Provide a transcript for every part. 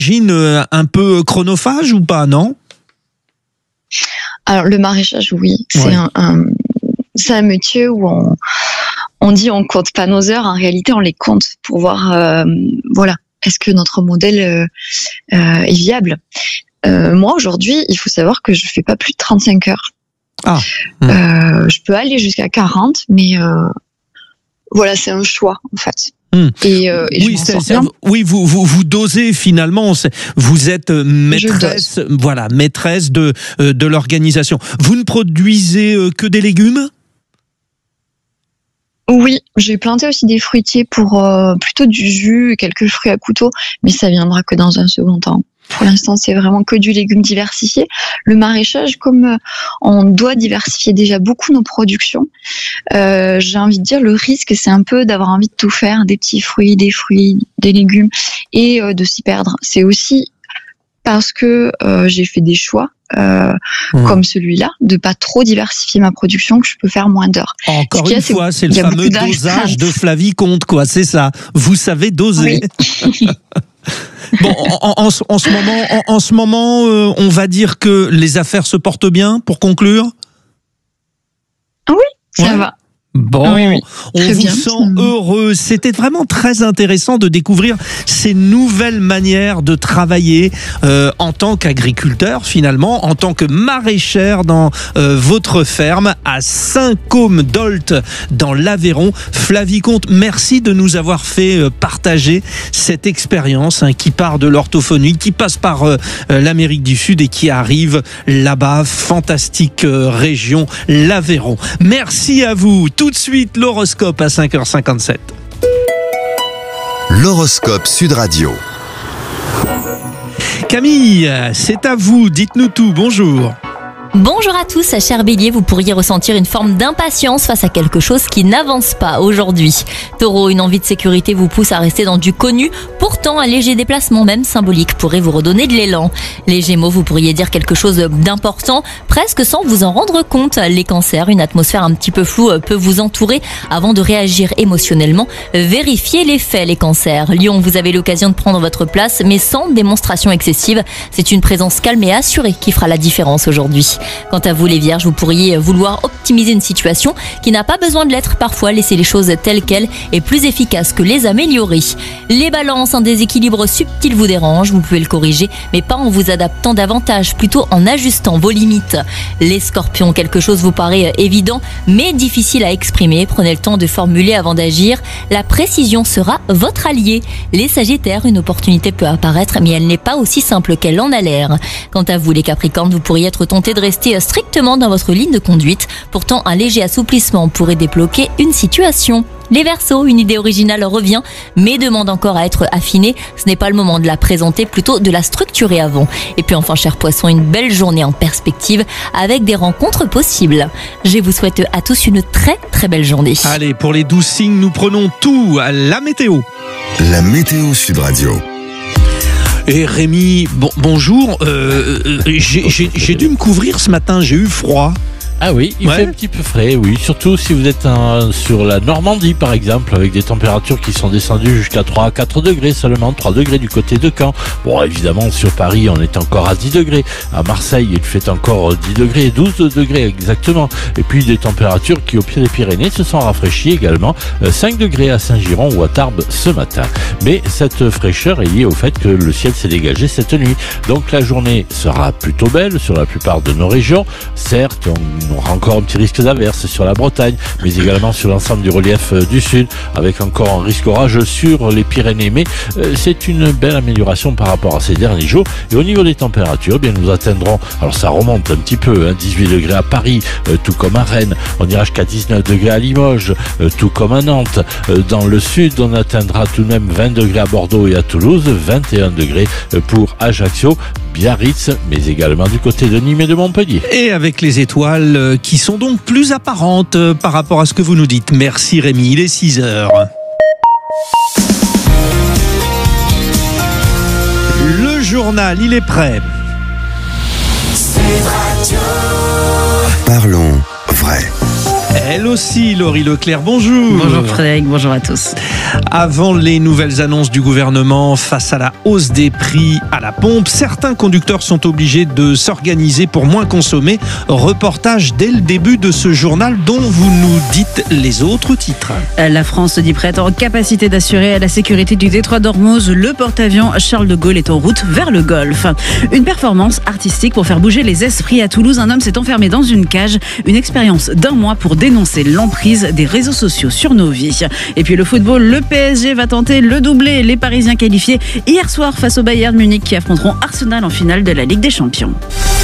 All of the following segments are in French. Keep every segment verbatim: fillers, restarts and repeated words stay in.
j'imagine, un peu chronophage ou pas, non ? Alors, le maraîchage, oui. C'est, Ouais. un, un, c'est un métier où on, on dit on compte pas nos heures. En réalité, on les compte pour voir, euh, voilà, est-ce que notre modèle euh, euh, est viable. Euh, moi, aujourd'hui, il faut savoir que je fais pas plus de trente-cinq heures. Ah. Euh, je peux aller jusqu'à quarante, mais euh, voilà, c'est un choix, en fait. Hum. Et, euh, et Oui, je m'en c'est, sors c'est, bien. oui, vous, vous, vous dosez finalement. c'est- Vous êtes maîtresse, voilà, maîtresse de euh, de l'organisation. Vous ne produisez euh, que des légumes ? Oui, j'ai planté aussi des fruitiers pour euh, plutôt du jus et quelques fruits à couteau, mais ça viendra que dans un second temps. Pour l'instant, c'est vraiment que du légume diversifié. Le maraîchage, comme euh, on doit diversifier déjà beaucoup nos productions, euh, j'ai envie de dire le risque, c'est un peu d'avoir envie de tout faire, des petits fruits, des fruits, des légumes, et euh, de s'y perdre. C'est aussi parce que euh, j'ai fait des choix. Euh, Mmh. comme celui-là, de pas trop diversifier ma production, que je peux faire moins d'heures. Encore Ce qu'il y a, une c'est fois, c'est le qu'il y a fameux beaucoup dosage d'astreintes. de Flavie Comte, quoi. C'est ça. Vous savez doser. Oui. Bon, en, en, en ce- en ce moment, en, en ce moment, euh, on va dire que les affaires se portent bien. Pour conclure. Ça Ouais. va. Bon, Oui, oui. on Très vous bien. sent Mmh. heureux. C'était vraiment très intéressant de découvrir ces nouvelles manières de travailler euh, en tant qu'agriculteur, finalement, en tant que maraîchère dans euh, votre ferme à Saint-Côme-d'Olt, dans l'Aveyron. Flavie Comte, merci de nous avoir fait euh, partager cette expérience hein, qui part de l'orthophonie, qui passe par euh, l'Amérique du Sud et qui arrive là-bas. Fantastique euh, région, l'Aveyron. Merci à vous. Tout de suite, l'horoscope à cinq heures cinquante-sept. L'horoscope Sud Radio. Camille, c'est à vous. Dites-nous tout. Bonjour. Bonjour à tous, cher Bélier, vous pourriez ressentir une forme d'impatience face à quelque chose qui n'avance pas aujourd'hui. Taureau, une envie de sécurité vous pousse à rester dans du connu, pourtant un léger déplacement, même symbolique, pourrait vous redonner de l'élan. Les Gémeaux, vous pourriez dire quelque chose d'important, presque sans vous en rendre compte. Les Cancers, une atmosphère un petit peu floue peut vous entourer avant de réagir émotionnellement. Vérifiez les faits, les Cancers. Lion, vous avez l'occasion de prendre votre place, mais sans démonstration excessive. C'est une présence calme et assurée qui fera la différence aujourd'hui. Quant à vous les Vierges, vous pourriez vouloir optimiser une situation qui n'a pas besoin de l'être. Parfois, laisser les choses telles quelles est plus efficace que les améliorer. Les Balances, un déséquilibre subtil vous dérange, vous pouvez le corriger, mais pas en vous adaptant davantage, plutôt en ajustant vos limites. Les Scorpions, quelque chose vous paraît évident, mais difficile à exprimer. Prenez le temps de formuler avant d'agir. La précision sera votre allié. Les Sagittaires, une opportunité peut apparaître, mais elle n'est pas aussi simple qu'elle en a l'air. Quant à vous les Capricornes, vous pourriez être tenté de rester strictement dans votre ligne de conduite. Pourtant, un léger assouplissement pourrait débloquer une situation. Les Verseaux, une idée originale revient, mais demande encore à être affinée. Ce n'est pas le moment de la présenter, plutôt de la structurer avant. Et puis enfin, chers Poissons, une belle journée en perspective avec des rencontres possibles. Je vous souhaite à tous une très très belle journée. Allez, pour les douze signes, nous prenons tout à la météo. La météo Sud Radio. Et Rémi, bon, bonjour. Euh, j'ai, j'ai, j'ai dû me couvrir ce matin, j'ai eu froid. Ah oui, il Ouais. fait un petit peu frais, oui. Surtout si vous êtes un- sur la Normandie, par exemple, avec des températures qui sont descendues jusqu'à trois à quatre degrés seulement, trois degrés du côté de Caen. Bon, évidemment, sur Paris, on est encore à dix degrés. À Marseille, il fait encore dix degrés, douze degrés exactement. Et puis des températures qui, au pied des Pyrénées, se sont rafraîchies également. Euh, cinq degrés à Saint-Giron ou à Tarbes ce matin. Mais cette fraîcheur est liée au fait que le ciel s'est dégagé cette nuit. Donc la journée sera plutôt belle sur la plupart de nos régions. Certes, on aura encore un petit risque d'averse sur la Bretagne, mais également sur l'ensemble du relief euh, du sud, avec encore un risque orageux sur les Pyrénées. Mais euh, c'est une belle amélioration par rapport à ces derniers jours. Et au niveau des températures, eh bien nous atteindrons, alors ça remonte un petit peu, hein, dix-huit degrés à Paris, euh, tout comme à Rennes. On ira jusqu'à dix-neuf degrés à Limoges, euh, tout comme à Nantes. Euh, dans le sud, on atteindra tout de même vingt degrés à Bordeaux et à Toulouse, vingt et un degrés euh, pour Ajaccio, Biarritz, mais également du côté de Nîmes et de Montpellier. Et avec les étoiles euh, qui sont donc plus apparentes euh, par rapport à ce que vous nous dites. Merci Rémi, il est six heures. Le journal, il est prêt. Parlons vrai. Elle aussi, Laurie Leclerc, bonjour. Bonjour Frédéric, bonjour à tous. Avant les nouvelles annonces du gouvernement face à la hausse des prix à la pompe, certains conducteurs sont obligés de s'organiser pour moins consommer. Reportage dès le début de ce journal dont vous nous dites les autres titres. La France se dit prête en capacité d'assurer la sécurité du détroit d'Ormuz. Le porte-avions Charles de Gaulle est en route vers le Golfe. Une performance artistique pour faire bouger les esprits. À Toulouse, un homme s'est enfermé dans une cage. Une expérience d'un mois pour dénoncer l'emprise des réseaux sociaux sur nos vies. Et puis le football, le P S G va tenter le doublé. Les Parisiens qualifiés hier soir face au Bayern Munich qui affronteront Arsenal en finale de la Ligue des Champions.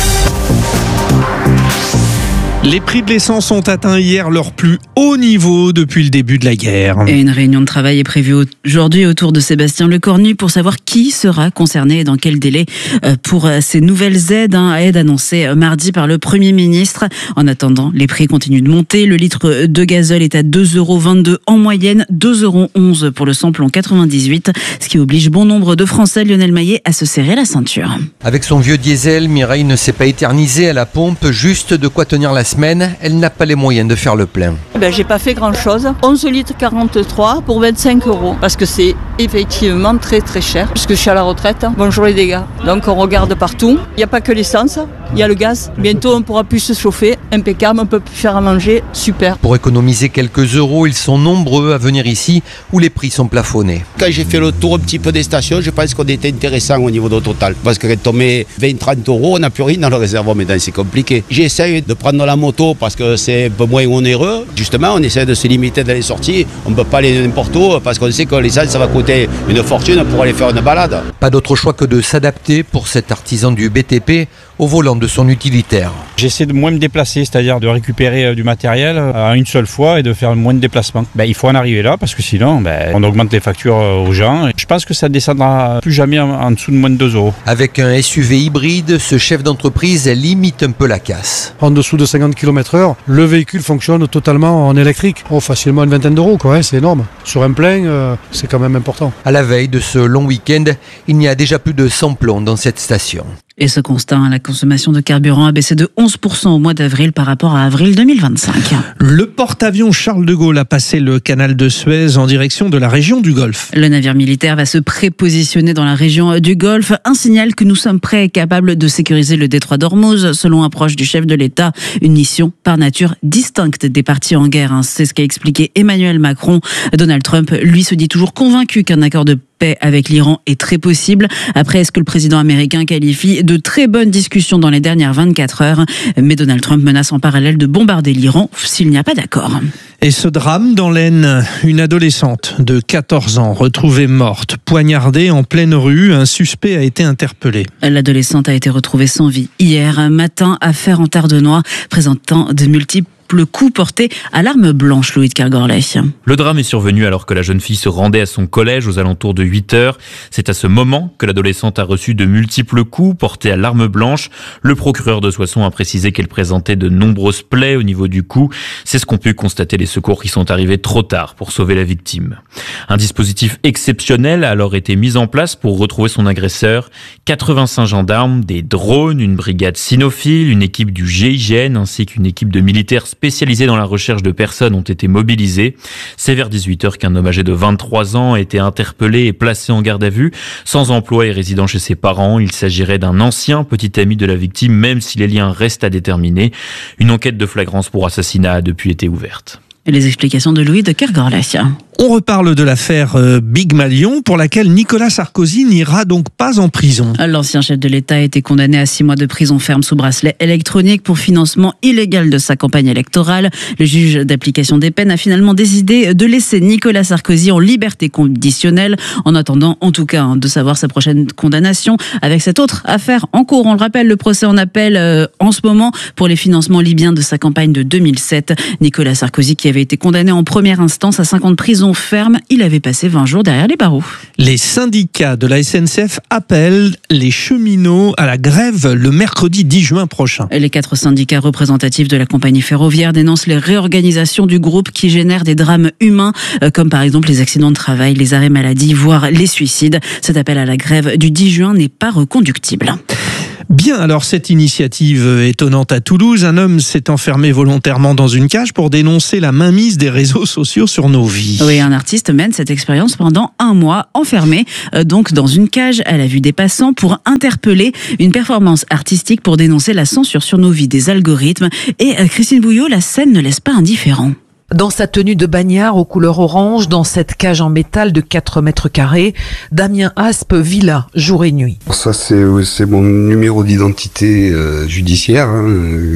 Les prix de l'essence ont atteint hier leur plus haut niveau depuis le début de la guerre. Et une réunion de travail est prévue aujourd'hui autour de Sébastien Lecornu pour savoir qui sera concerné et dans quel délai pour ces nouvelles aides, hein, aides annoncées mardi par le Premier ministre. En attendant, les prix continuent de monter. Le litre de gazole est à deux euros vingt-deux en moyenne, deux euros onze pour le samplon quatre-vingt-dix-huit, ce qui oblige bon nombre de Français, Lionel Maillet, à se serrer la ceinture. Avec son vieux diesel, Mireille ne s'est pas éternisée à la pompe, juste de quoi tenir la semaine. Elle n'a pas les moyens de faire le plein. Ben, j'ai pas fait grand chose. onze litres quarante-trois pour vingt-cinq euros. Parce que c'est effectivement très très cher. Puisque je suis à la retraite. Bonjour les dégâts. Donc on regarde partout. Il n'y a pas que l'essence, il y a le gaz. Bientôt on pourra plus se chauffer. Impeccable, on peut plus faire à manger. Super. Pour économiser quelques euros, ils sont nombreux à venir ici où les prix sont plafonnés. Quand j'ai fait le tour un petit peu des stations, je pense qu'on était intéressant au niveau de total. Parce que quand on met vingt à trente euros, on n'a plus rien dans le réservoir. Maintenant c'est compliqué. J'essaye de prendre la moto parce que c'est un peu moins onéreux. Justement, on essaie de se limiter dans les sorties. On ne peut pas aller n'importe où parce qu'on sait que l'essence, ça va coûter une fortune pour aller faire une balade. Pas d'autre choix que de s'adapter pour cet artisan du B T P au volant de son utilitaire. J'essaie de moins me déplacer, c'est-à-dire de récupérer du matériel à une seule fois et de faire moins de déplacements. Ben, il faut en arriver là parce que sinon ben, on augmente les factures aux gens. Je pense que ça ne descendra plus jamais en, en dessous de moins de deux euros. Avec un S U V hybride, ce chef d'entreprise limite un peu la casse. En dessous de cinquante kilomètres heure, le véhicule fonctionne totalement en électrique. Oh, facilement une vingtaine d'euros, quoi, hein, c'est énorme. Sur un plein, euh, c'est quand même important. À la veille de ce long week-end, il n'y a déjà plus de cent plombs dans cette station. Et ce constat, la consommation de carburant a baissé de onze pour cent au mois d'avril par rapport à avril deux mille vingt-cinq. Le porte-avions Charles de Gaulle a passé le canal de Suez en direction de la région du Golfe. Le navire militaire va se prépositionner dans la région du Golfe, un signal que nous sommes prêts et capables de sécuriser le détroit d'Ormuz, selon un proche du chef de l'État. Une mission par nature distincte des partis en guerre. C'est ce qu'a expliqué Emmanuel Macron. Donald Trump, lui, se dit toujours convaincu qu'un accord de paix avec l'Iran est très possible. Après, est-ce que le président américain qualifie de très bonnes discussions dans les dernières vingt-quatre heures? Mais Donald Trump menace en parallèle de bombarder l'Iran s'il n'y a pas d'accord. Et ce drame dans l'Aisne, une adolescente de quatorze ans retrouvée morte, poignardée en pleine rue. Un suspect a été interpellé. L'adolescente a été retrouvée sans vie hier matin, affaire en Tardenois, présentant de multiples le coup porté à l'arme blanche, Louis de Kergorlet. Le drame est survenu alors que la jeune fille se rendait à son collège aux alentours de huit heures. C'est à ce moment que l'adolescente a reçu de multiples coups portés à l'arme blanche. Le procureur de Soissons a précisé qu'elle présentait de nombreuses plaies au niveau du cou. C'est ce qu'ont pu constater les secours qui sont arrivés trop tard pour sauver la victime. Un dispositif exceptionnel a alors été mis en place pour retrouver son agresseur. quatre-vingt-cinq gendarmes, des drones, une brigade cynophile, une équipe du G I G N ainsi qu'une équipe de militaires spécialisés dans la recherche de personnes ont été mobilisés. C'est vers dix-huit heures qu'un homme âgé de vingt-trois ans a été interpellé et placé en garde à vue. Sans emploi et résidant chez ses parents, il s'agirait d'un ancien petit ami de la victime, même si les liens restent à déterminer. Une enquête de flagrance pour assassinat a depuis été ouverte. Et les explications de Louis de Kergorlet. On reparle de l'affaire Big Malion pour laquelle Nicolas Sarkozy n'ira donc pas en prison. L'ancien chef de l'État a été condamné à six mois de prison ferme sous bracelet électronique pour financement illégal de sa campagne électorale. Le juge d'application des peines a finalement décidé de laisser Nicolas Sarkozy en liberté conditionnelle en attendant en tout cas de savoir sa prochaine condamnation avec cette autre affaire en cours. On le rappelle, le procès en appel euh, en ce moment pour les financements libyens de sa campagne de deux mille sept. Nicolas Sarkozy qui avait été condamné en première instance à cinq ans de prison ferme, il avait passé vingt jours derrière les barreaux. Les syndicats de la S N C F appellent les cheminots à la grève le mercredi dix juin prochain. Les quatre syndicats représentatifs de la compagnie ferroviaire dénoncent les réorganisations du groupe qui génèrent des drames humains, comme par exemple les accidents de travail, les arrêts maladie, voire les suicides. Cet appel à la grève du dix juin n'est pas reconductible. Bien, alors cette initiative étonnante à Toulouse, un homme s'est enfermé volontairement dans une cage pour dénoncer la mainmise des réseaux sociaux sur nos vies. Oui, un artiste mène cette expérience pendant un mois, enfermé euh, donc dans une cage à la vue des passants pour interpeller une performance artistique pour dénoncer la censure sur nos vies des algorithmes. Et euh, Christine Bouillot, la scène ne laisse pas indifférent. Dans sa tenue de bagnard aux couleurs orange, dans cette cage en métal de quatre mètres carrés, Damien Aspe vit là, jour et nuit. Ça, c'est, c'est mon numéro d'identité euh, judiciaire. Hein,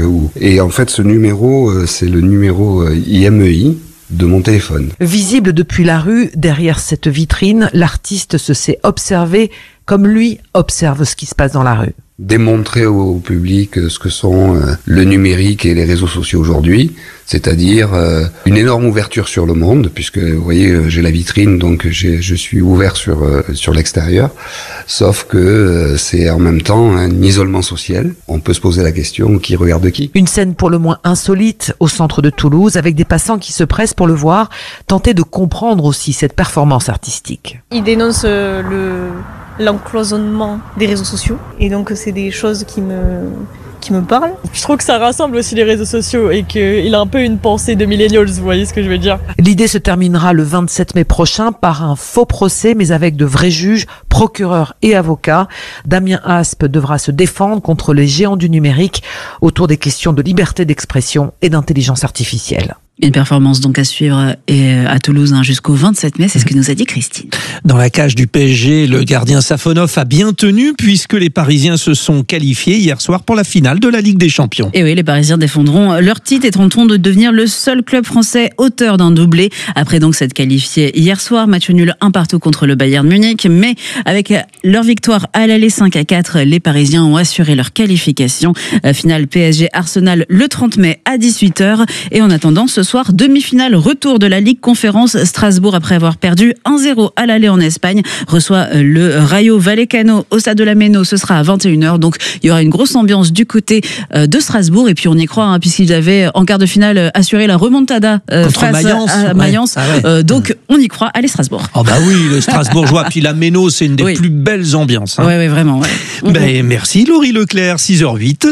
et en fait, ce numéro, euh, c'est le numéro euh, I M E I de mon téléphone. Visible depuis la rue, derrière cette vitrine, l'artiste se sait observer comme lui observe ce qui se passe dans la rue. Démontrer au public ce que sont euh, le numérique et les réseaux sociaux aujourd'hui, c'est-à-dire euh, une énorme ouverture sur le monde, puisque vous voyez, j'ai la vitrine, donc j'ai, je suis ouvert sur euh, sur l'extérieur, sauf que euh, c'est en même temps un isolement social. On peut se poser la question, qui regarde qui ? Une scène pour le moins insolite au centre de Toulouse, avec des passants qui se pressent pour le voir, tenter de comprendre aussi cette performance artistique. Il dénonce euh, le... l'encloisonnement des réseaux sociaux, et donc c'est des choses qui me qui me parlent. Je trouve que ça rassemble aussi les réseaux sociaux et qu'il a un peu une pensée de millennials, vous voyez ce que je veux dire. L'idée se terminera le vingt-sept mai prochain par un faux procès, mais avec de vrais juges, procureurs et avocats. Damien Aspe devra se défendre contre les géants du numérique autour des questions de liberté d'expression et d'intelligence artificielle. Une performance donc à suivre et à Toulouse hein, jusqu'au vingt-sept mai, c'est ce que nous a dit Christine. Dans la cage du P S G, le gardien Safonov a bien tenu puisque les Parisiens se sont qualifiés hier soir pour la finale de la Ligue des Champions. Et oui, les Parisiens défendront leur titre et tenteront de devenir le seul club français auteur d'un doublé. Après donc s'être qualifié hier soir, match nul un partout contre le Bayern Munich. Mais avec leur victoire à l'aller cinq à quatre, les Parisiens ont assuré leur qualification. Finale P S G Arsenal le trente mai à dix-huit heures. Et en attendant, ce soir, demi-finale retour de la Ligue Conférence. Strasbourg, après avoir perdu un zéro à l'aller en Espagne, reçoit le Rayo Vallecano au stade de la Méno. Ce sera à vingt et une heures. Donc, il y aura une grosse ambiance du côté de Strasbourg. Et puis, on y croit, hein, puisqu'ils avaient, en quart de finale, assuré la remontada euh, face Mayence, à Mayence. Ouais. Ah ouais. euh, donc, on y croit. Allez, Strasbourg. Oh bah oui, le Strasbourgeois. Puis la Méno, c'est une des oui. plus belles ambiances. Hein. Oui, oui, vraiment. Ouais. Ben, merci, Laurie Leclerc, six heures huit.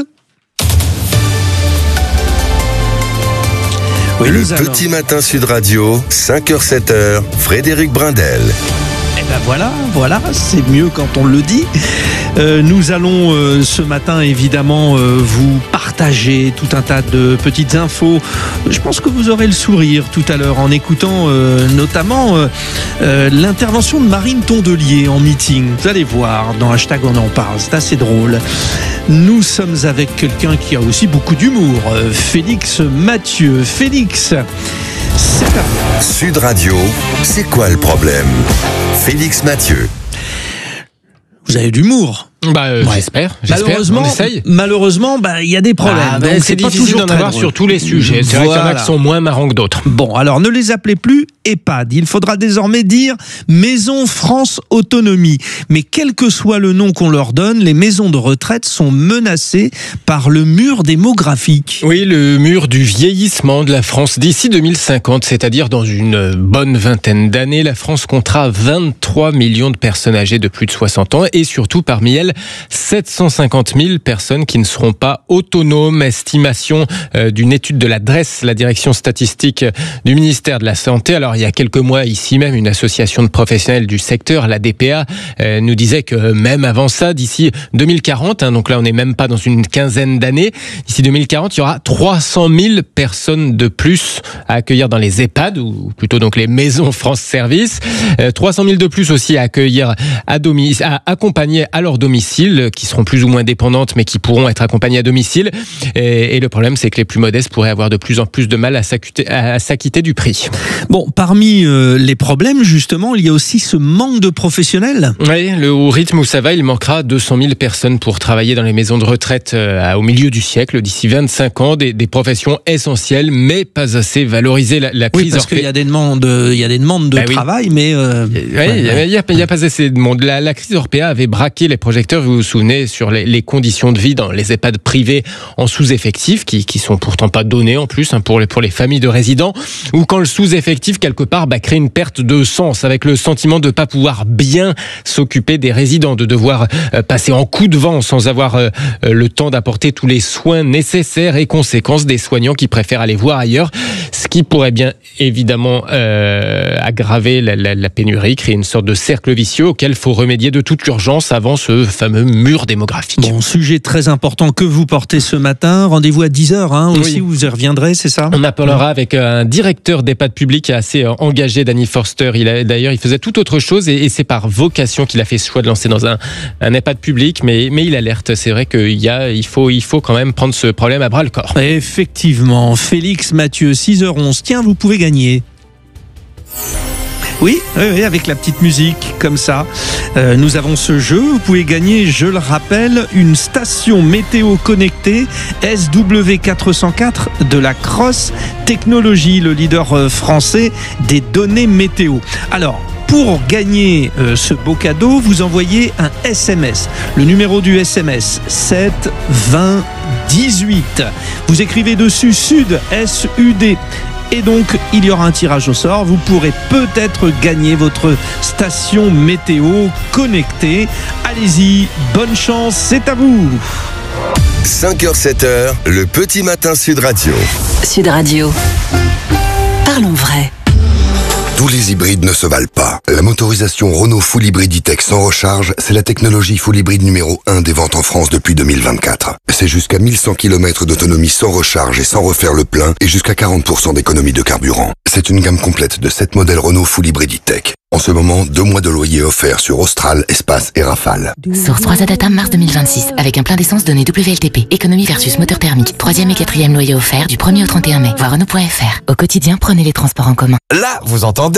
Oui, le petit allons... matin Sud Radio, cinq heures sept heures, Frédéric Brindel. Eh ben voilà, voilà, c'est mieux quand on le dit. Euh, nous allons euh, ce matin évidemment euh, vous partager tout un tas de petites infos. Je pense que vous aurez le sourire tout à l'heure en écoutant euh, notamment euh, euh, l'intervention de Marine Tondelier en meeting. Vous allez voir, dans Hashtag on en parle, c'est assez drôle. Nous sommes avec quelqu'un qui a aussi beaucoup d'humour, euh, Félix Mathieu. Félix, c'est à... Sud Radio, c'est quoi le problème ? Félix Mathieu. Vous avez de l'humour. Bah, euh, ouais. j'espère, j'espère. Malheureusement, on essaye. Malheureusement, bah, il y a des problèmes. Ah, bah, donc c'est, c'est pas difficile toujours d'en avoir sur tous les sujets. C'est voilà. vrai qu'il y en a qui sont moins marrants que d'autres. Bon, alors ne les appelez plus EHPAD. Il faudra désormais dire Maison France Autonomie. Mais quel que soit le nom qu'on leur donne, les maisons de retraite sont menacées par le mur démographique. Oui, le mur du vieillissement de la France. D'ici deux mille cinquante, c'est-à-dire dans une bonne vingtaine d'années, la France comptera vingt-trois millions de personnes âgées de plus de soixante ans et surtout parmi elles, sept cent cinquante mille personnes qui ne seront pas autonomes. Estimation euh, d'une étude de la D R E S, la direction statistique du ministère de la Santé. Alors, il y a quelques mois, ici même, une association de professionnels du secteur, la D P A, euh, nous disait que même avant ça, d'ici deux mille quarante, hein, donc là, on n'est même pas dans une quinzaine d'années, d'ici deux mille quarante, il y aura trois cent mille personnes de plus à accueillir dans les EHPAD, ou plutôt donc les maisons France Service. Euh, trois cent mille de plus aussi à accueillir à domicile, à accompagner à leur domicile, qui seront plus ou moins dépendantes, mais qui pourront être accompagnées à domicile. Et, et le problème, c'est que les plus modestes pourraient avoir de plus en plus de mal à s'acquitter, à s'acquitter du prix. Bon, parmi euh, les problèmes, justement, il y a aussi ce manque de professionnels. Oui, le, au rythme où ça va, il manquera deux cent mille personnes pour travailler dans les maisons de retraite euh, au milieu du siècle, d'ici vingt-cinq ans, des, des professions essentielles, mais pas assez valorisées. La, la crise oui, parce Orpé... qu'il y a des demandes, il y a des demandes de bah, travail, oui. mais... Euh... Oui, il ouais, n'y a, a, a pas assez de monde. La, la crise Orpea avait braqué les projecteurs directeur, vous vous souvenez sur les, les conditions de vie dans les EHPAD privés en sous-effectif, qui, qui sont pourtant pas données en plus hein, pour, les, pour les familles de résidents, ou quand le sous-effectif, quelque part, bah, crée une perte de sens, avec le sentiment de ne pas pouvoir bien s'occuper des résidents, de devoir euh, passer en coup de vent sans avoir euh, le temps d'apporter tous les soins nécessaires et conséquences des soignants qui préfèrent aller voir ailleurs, ce qui pourrait bien évidemment euh, aggraver la, la, la pénurie, créer une sorte de cercle vicieux auquel il faut remédier de toute urgence avant ce fameux mur démographique. Bon, sujet très important que vous portez ce matin. Rendez-vous à dix heures hein, aussi, oui. Vous y reviendrez, c'est ça ? On appellera avec un directeur d'EHPAD public assez engagé, Danny Forster. Il a, d'ailleurs, il faisait tout autre chose et, et c'est par vocation qu'il a fait ce choix de lancer dans un, un EHPAD public, mais, mais il alerte. C'est vrai qu'il y a, il faut, il faut quand même prendre ce problème à bras le corps. Effectivement. Félix Mathieu, six heures onze. Tiens, vous pouvez gagner. Oui, oui, oui, avec la petite musique comme ça. Euh, nous avons ce jeu. Vous pouvez gagner, je le rappelle, une station météo connectée S W quatre cent quatre de la Cross Technologies, le leader français des données météo. Alors, pour gagner euh, ce beau cadeau, vous envoyez un S M S. Le numéro du S M S, sept vingt dix-huit. Vous écrivez dessus Sud, S U D. Et donc, il y aura un tirage au sort. Vous pourrez peut-être gagner votre station météo connectée. Allez-y, bonne chance, c'est à vous. cinq heures sept heures, le petit matin Sud Radio. Sud Radio. Parlons vrai. Tous les hybrides ne se valent pas. La motorisation Renault Full Hybrid E-Tech sans recharge, c'est la technologie Full Hybrid numéro un des ventes en France depuis deux mille vingt-quatre. C'est jusqu'à mille cent kilomètres d'autonomie sans recharge et sans refaire le plein et jusqu'à quarante pour cent d'économie de carburant. C'est une gamme complète de sept modèles Renault Full Hybrid E-Tech. En ce moment, deux mois de loyer offerts sur Austral, Espace et Rafale. Source trois A Data mars deux mille vingt-six. Avec un plein d'essence donné W L T P. Économie versus moteur thermique. Troisième et quatrième loyer offert du premier au trente et un mai. Voir Renault point F R. Au quotidien, prenez les transports en commun. Là, vous entendez ?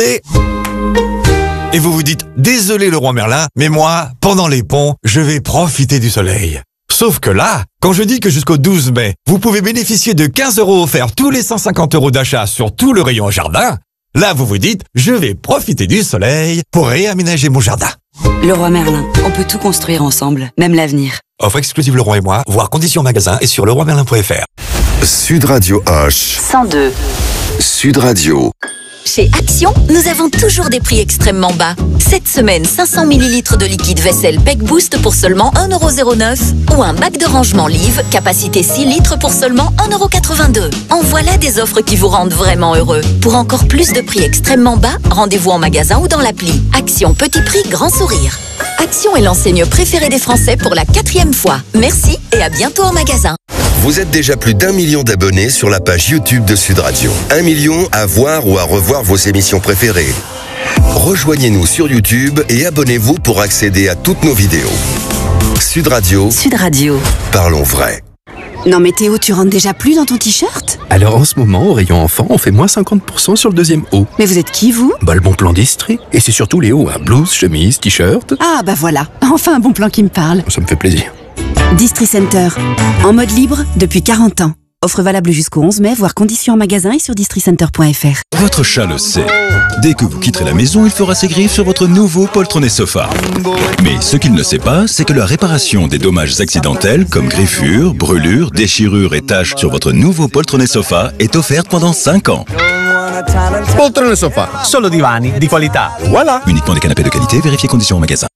Et vous vous dites, désolé le roi Merlin, mais moi, pendant les ponts, je vais profiter du soleil. Sauf que là, quand je dis que jusqu'au douze mai, vous pouvez bénéficier de quinze euros offerts tous les cent cinquante euros d'achat sur tout le rayon jardin, là vous vous dites, je vais profiter du soleil pour réaménager mon jardin. Le roi Merlin, on peut tout construire ensemble, même l'avenir. Offre exclusive Leroy et moi, voir conditions magasin et sur leroy merlin point F R. Sud Radio H. cent deux. Sud Radio. Chez Action, nous avons toujours des prix extrêmement bas. Cette semaine, cinq cents millilitres de liquide vaisselle Peck Boost pour seulement un euro zéro neuf ou un bac de rangement Live, capacité six litres pour seulement un euro quatre-vingt-deux. En voilà des offres qui vous rendent vraiment heureux. Pour encore plus de prix extrêmement bas, rendez-vous en magasin ou dans l'appli. Action Petit Prix Grand Sourire. Action est l'enseigne préférée des Français pour la quatrième fois. Merci et à bientôt en magasin. Vous êtes déjà plus d'un million d'abonnés sur la page YouTube de Sud Radio. Un million à voir ou à revoir vos émissions préférées. Rejoignez-nous sur YouTube et abonnez-vous pour accéder à toutes nos vidéos. Sud Radio. Sud Radio. Parlons vrai. Non mais Théo, tu rentres déjà plus dans ton t-shirt ? Alors en ce moment, au rayon enfant, on fait moins cinquante pour cent sur le deuxième haut. Mais vous êtes qui, vous ? Bah le bon plan d'Estrie. Et c'est surtout les hauts, hein. Blouse, chemise, t-shirt. Ah bah voilà, enfin un bon plan qui me parle. Ça me fait plaisir. Distri Center, en mode libre depuis quarante ans. Offre valable jusqu'au onze mai, voire conditions en magasin et sur districenter point F R. Votre chat le sait. Dès que vous quitterez la maison, il fera ses griffes sur votre nouveau poltronné sofa. Mais ce qu'il ne sait pas, c'est que la réparation des dommages accidentels comme griffures, brûlures, déchirures et taches sur votre nouveau poltronné sofa est offerte pendant cinq ans. Poltrone sofa, solo divani di qualità. Voilà. Uniquement des canapés de qualité, vérifiez conditions en magasin.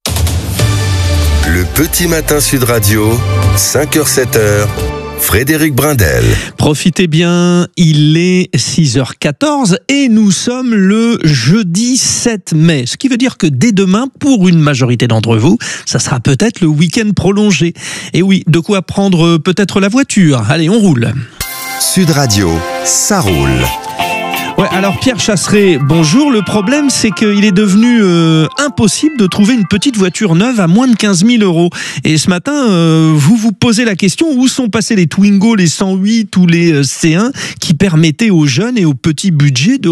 Le petit matin Sud Radio, cinq heures sept heures. Frédéric Brindel. Profitez bien, il est six heures quatorze et nous sommes le jeudi sept mai. Ce qui veut dire que dès demain, pour une majorité d'entre vous, ça sera peut-être le week-end prolongé. Et oui, de quoi prendre peut-être la voiture. Allez, on roule. Sud Radio, ça roule. Ouais, alors Pierre Chasseret, bonjour. Le problème, c'est qu'il est devenu euh, impossible de trouver une petite voiture neuve à moins de quinze mille euros. Et ce matin, euh, vous vous posez la question, où sont passés les Twingo, les cent huit ou les C un qui permettaient aux jeunes et aux petits budgets de rouler ?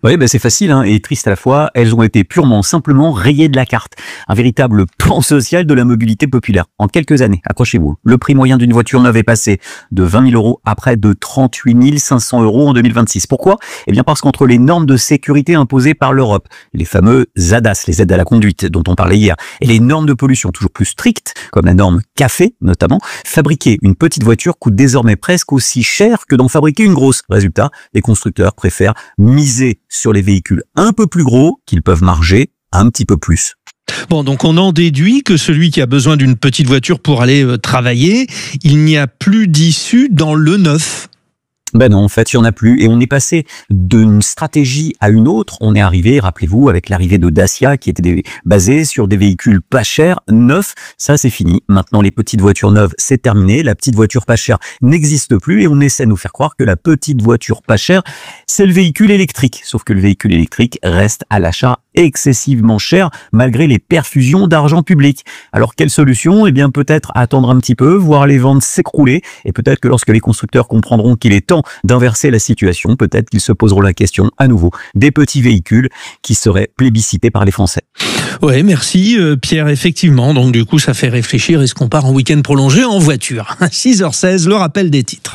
Oui, ben c'est facile hein, et triste à la fois. Elles ont été purement, simplement rayées de la carte. Un véritable plan social de la mobilité populaire. En quelques années, accrochez-vous, le prix moyen d'une voiture neuve est passé de vingt mille euros à près de trente-huit mille cinq cents euros en deux mille vingt-six. Pourquoi ? Eh bien parce qu'entre les normes de sécurité imposées par l'Europe, les fameux Z A D A S, les aides à la conduite dont on parlait hier, et les normes de pollution toujours plus strictes, comme la norme café notamment, fabriquer une petite voiture coûte désormais presque aussi cher que d'en fabriquer une grosse. Résultat, les constructeurs préfèrent miser sur les véhicules un peu plus gros qu'ils peuvent marger un petit peu plus. Bon, donc on en déduit que celui qui a besoin d'une petite voiture pour aller euh, travailler, il n'y a plus d'issue dans le neuf. Ben non, en fait, il n'y en a plus. Et on est passé d'une stratégie à une autre. On est arrivé, rappelez-vous, avec l'arrivée de Dacia, qui était des, basée sur des véhicules pas chers, neufs. Ça, c'est fini. Maintenant, les petites voitures neuves, c'est terminé. La petite voiture pas chère n'existe plus. Et on essaie de nous faire croire que la petite voiture pas chère, c'est le véhicule électrique. Sauf que le véhicule électrique reste à l'achat excessivement cher, malgré les perfusions d'argent public. Alors, quelle solution ? Eh bien, peut-être attendre un petit peu, voir les ventes s'écrouler. Et peut-être que lorsque les constructeurs comprendront qu'il est temps d'inverser la situation, peut-être qu'ils se poseront la question à nouveau des petits véhicules qui seraient plébiscités par les Français. Ouais, merci euh, Pierre, effectivement. Donc du coup, ça fait réfléchir. Est-ce qu'on part en week-end prolongé en voiture ? six heures seize, le rappel des titres.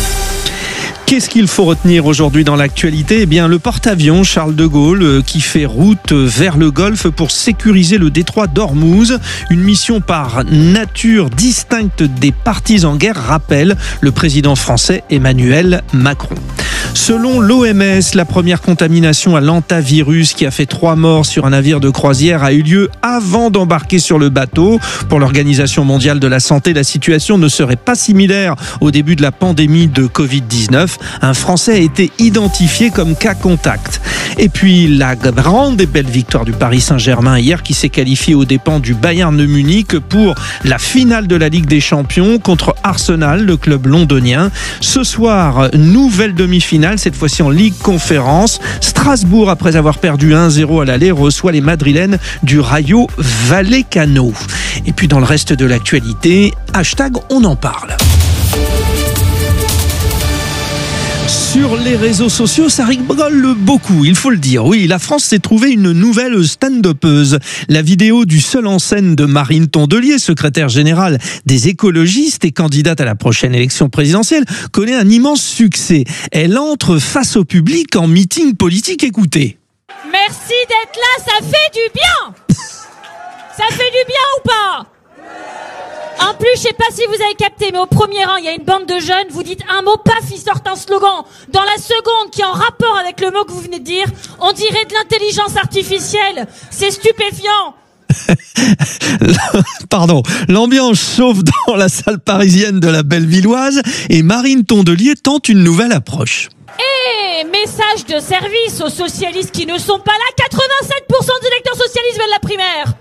Qu'est-ce qu'il faut retenir aujourd'hui dans l'actualité ? Eh bien, le porte-avions Charles de Gaulle euh, qui fait route vers le Golfe pour sécuriser le détroit d'Ormuz. Une mission par nature distincte des partis en guerre, rappelle le président français Emmanuel Macron. Selon l'O M S, la première contamination à l'hantavirus qui a fait trois morts sur un navire de croisière a eu lieu avant d'embarquer sur le bateau. Pour l'Organisation mondiale de la santé, la situation ne serait pas similaire au début de la pandémie de covid dix-neuf. Un Français a été identifié comme cas contact. Et puis la grande et belle victoire du Paris Saint-Germain hier qui s'est qualifié aux dépens du Bayern de Munich pour la finale de la Ligue des Champions contre Arsenal, le club londonien. Ce soir, nouvelle demi-finale, cette fois-ci en Ligue Conférence. Strasbourg, après avoir perdu un zéro à l'aller, reçoit les Madrilènes du Rayo Vallecano. Et puis dans le reste de l'actualité, hashtag on en parle. Sur les réseaux sociaux, ça rigole beaucoup, il faut le dire. Oui, la France s'est trouvée une nouvelle stand-upeuse. La vidéo du seul en scène de Marine Tondelier, secrétaire générale des écologistes et candidate à la prochaine élection présidentielle, connaît un immense succès. Elle entre face au public en meeting politique. Écoutez. Merci d'être là, ça fait du bien. Ça fait du bien ou pas ? En plus, je sais pas si vous avez capté, mais au premier rang, il y a une bande de jeunes, vous dites un mot, paf, ils sortent un slogan. Dans la seconde, qui est en rapport avec le mot que vous venez de dire, on dirait de l'intelligence artificielle. C'est stupéfiant. Pardon, l'ambiance chauffe dans la salle parisienne de la Bellevilloise et Marine Tondelier tente une nouvelle approche. Et message de service aux socialistes qui ne sont pas là, quatre-vingt-sept pour cent des électeurs socialistes veulent la primaire.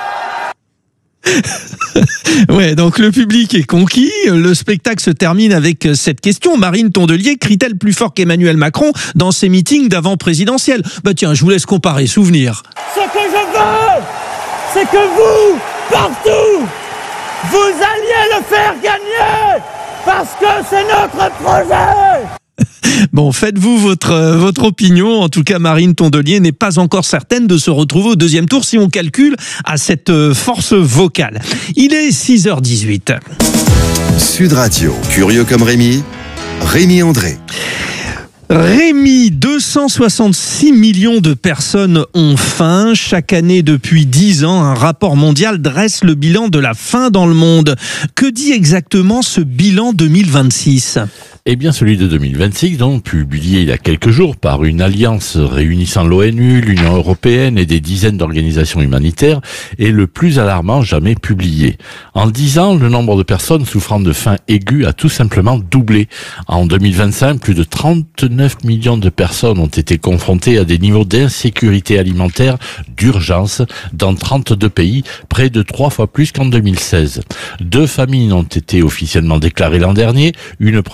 Ouais, donc le public est conquis. Le spectacle se termine avec cette question. Marine Tondelier crie-t-elle plus fort qu'Emmanuel Macron dans ses meetings d'avant-présidentiel ? Bah tiens, je vous laisse comparer, souvenir. Ce que je veux, c'est que vous, partout, vous alliez le faire gagner, parce que c'est notre projet. Bon, faites-vous votre, votre opinion. En tout cas, Marine Tondelier n'est pas encore certaine de se retrouver au deuxième tour si on calcule à cette force vocale. Il est six heures dix-huit. Sud Radio, curieux comme Rémi, Rémi André. Rémi, deux cent soixante-six millions de personnes ont faim. Chaque année depuis dix ans, un rapport mondial dresse le bilan de la faim dans le monde. Que dit exactement ce bilan deux mille vingt-six ? Eh bien, celui de deux mille vingt-six, donc, publié il y a quelques jours par une alliance réunissant l'ONU, l'Union européenne et des dizaines d'organisations humanitaires, est le plus alarmant jamais publié. En dix ans, le nombre de personnes souffrant de faim aiguë a tout simplement doublé. En deux mille vingt-cinq, plus de trente-neuf millions de personnes ont été confrontées à des niveaux d'insécurité alimentaire d'urgence dans trente-deux pays, près de trois fois plus qu'en deux mille seize. Deux famines ont été officiellement déclarées l'an dernier, une première dans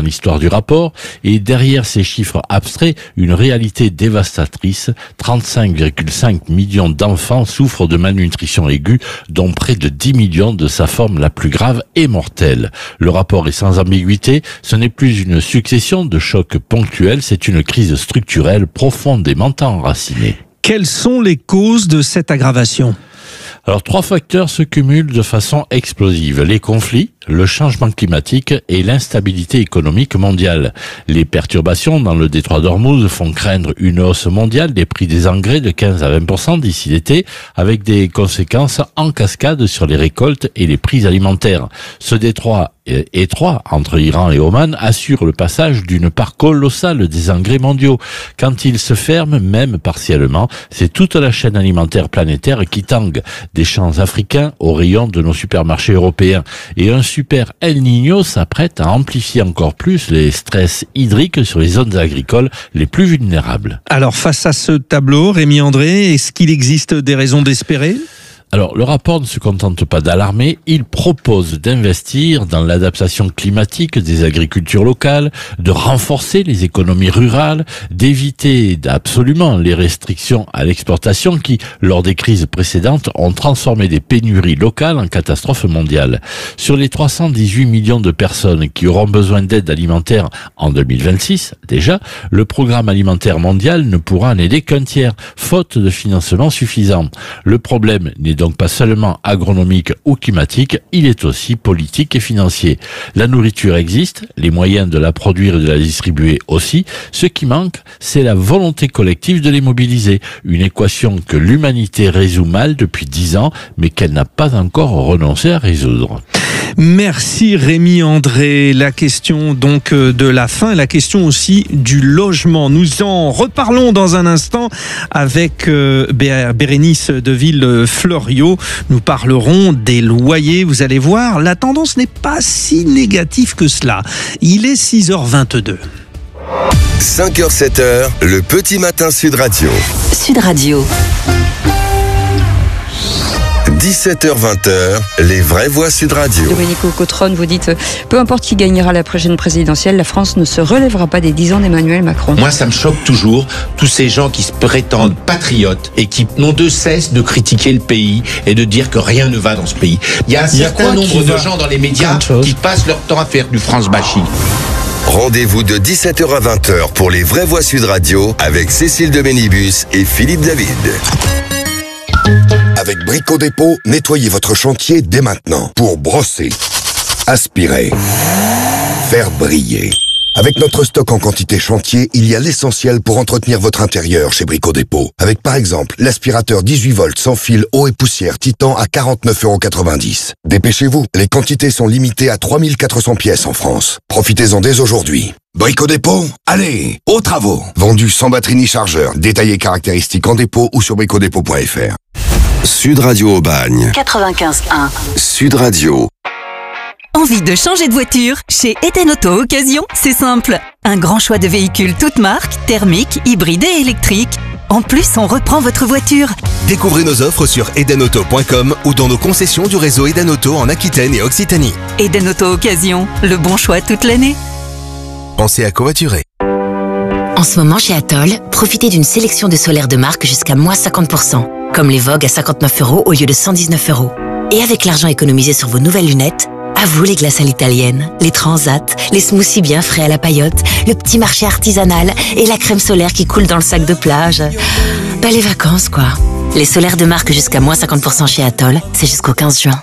l'histoire du rapport, et derrière ces chiffres abstraits, une réalité dévastatrice. trente-cinq virgule cinq millions d'enfants souffrent de malnutrition aiguë, dont près de dix millions de sa forme la plus grave et mortelle. Le rapport est sans ambiguïté, ce n'est plus une succession de chocs ponctuels, c'est une crise structurelle profondément enracinée. Quelles sont les causes de cette aggravation ? Alors, trois facteurs se cumulent de façon explosive. Les conflits, le changement climatique et l'instabilité économique mondiale. Les perturbations dans le détroit d'Ormuz font craindre une hausse mondiale des prix des engrais de quinze à vingt pour cent d'ici l'été, avec des conséquences en cascade sur les récoltes et les prix alimentaires. Ce détroit étroit entre Iran et Oman assure le passage d'une part colossale des engrais mondiaux. Quand il se ferme, même partiellement, c'est toute la chaîne alimentaire planétaire qui tangue, des champs africains aux rayons de nos supermarchés européens. Et un super El Niño s'apprête à amplifier encore plus les stress hydriques sur les zones agricoles les plus vulnérables. Alors face à ce tableau, Rémi André, est-ce qu'il existe des raisons d'espérer ? Alors, le rapport ne se contente pas d'alarmer, il propose d'investir dans l'adaptation climatique des agricultures locales, de renforcer les économies rurales, d'éviter absolument les restrictions à l'exportation qui, lors des crises précédentes, ont transformé des pénuries locales en catastrophes mondiales. Sur les trois cent dix-huit millions de personnes qui auront besoin d'aide alimentaire en deux mille vingt-six, déjà, le programme alimentaire mondial ne pourra en aider qu'un tiers, faute de financement suffisant. Le problème n'est donc pas seulement agronomique ou climatique, il est aussi politique et financier. La nourriture existe, les moyens de la produire et de la distribuer aussi. Ce qui manque, c'est la volonté collective de les mobiliser. Une équation que l'humanité résout mal depuis dix ans, mais qu'elle n'a pas encore renoncé à résoudre. Merci Rémi André. La question donc de la faim, la question aussi du logement. Nous en reparlons dans un instant avec euh, Bérénice Deville-Fleuriot. Nous parlerons des loyers. Vous allez voir, la tendance n'est pas si négative que cela. Il est six heures vingt-deux. cinq heures sept heures, le petit matin Sud Radio. Sud Radio. dix-sept heures vingt, les vraies voix Sud Radio. Domenico Cotron, vous dites, peu importe qui gagnera la prochaine présidentielle, la France ne se relèvera pas des dix ans d'Emmanuel Macron. Moi, ça me choque toujours, tous ces gens qui se prétendent patriotes et qui n'ont de cesse de critiquer le pays et de dire que rien ne va dans ce pays. Il y a un certain nombre de gens dans les médias qui passent leur temps à faire du France-bashing. Rendez-vous de dix-sept heures à vingt heures pour les vraies voix Sud Radio avec Cécile de Ménibus et Philippe David. Avec Brico Dépôt, nettoyez votre chantier dès maintenant pour brosser, aspirer, faire briller. Avec notre stock en quantité chantier, il y a l'essentiel pour entretenir votre intérieur chez Brico Dépôt. Avec par exemple l'aspirateur dix-huit volts sans fil eau et poussière Titan à quarante-neuf euros quatre-vingt-dix. Dépêchez-vous, les quantités sont limitées à trois mille quatre cents pièces en France. Profitez-en dès aujourd'hui. Brico Dépôt, allez, aux travaux. Vendu sans batterie ni chargeur, détaillé caractéristiques en dépôt ou sur brico dépôt point f r. Sud Radio Aubagne. quatre-vingt-quinze un. Sud Radio. Envie de changer de voiture? Chez Eden Auto Occasion, c'est simple. Un grand choix de véhicules toutes marques, thermiques, hybrides et électriques. En plus, on reprend votre voiture. Découvrez nos offres sur eden auto point com ou dans nos concessions du réseau Eden Auto en Aquitaine et Occitanie. Eden Auto Occasion, le bon choix toute l'année. Pensez à covoiturer. En ce moment, chez Atoll, profitez d'une sélection de solaires de marque jusqu'à moins cinquante pour cent. Comme les Vogue à cinquante-neuf euros au lieu de cent dix-neuf euros. Et avec l'argent économisé sur vos nouvelles lunettes, à vous les glaces à l'italienne, les transats, les smoothies bien frais à la paillote, le petit marché artisanal et la crème solaire qui coule dans le sac de plage. Bah les vacances quoi. Les solaires de marque jusqu'à moins cinquante pour cent chez Atoll, c'est jusqu'au quinze juin.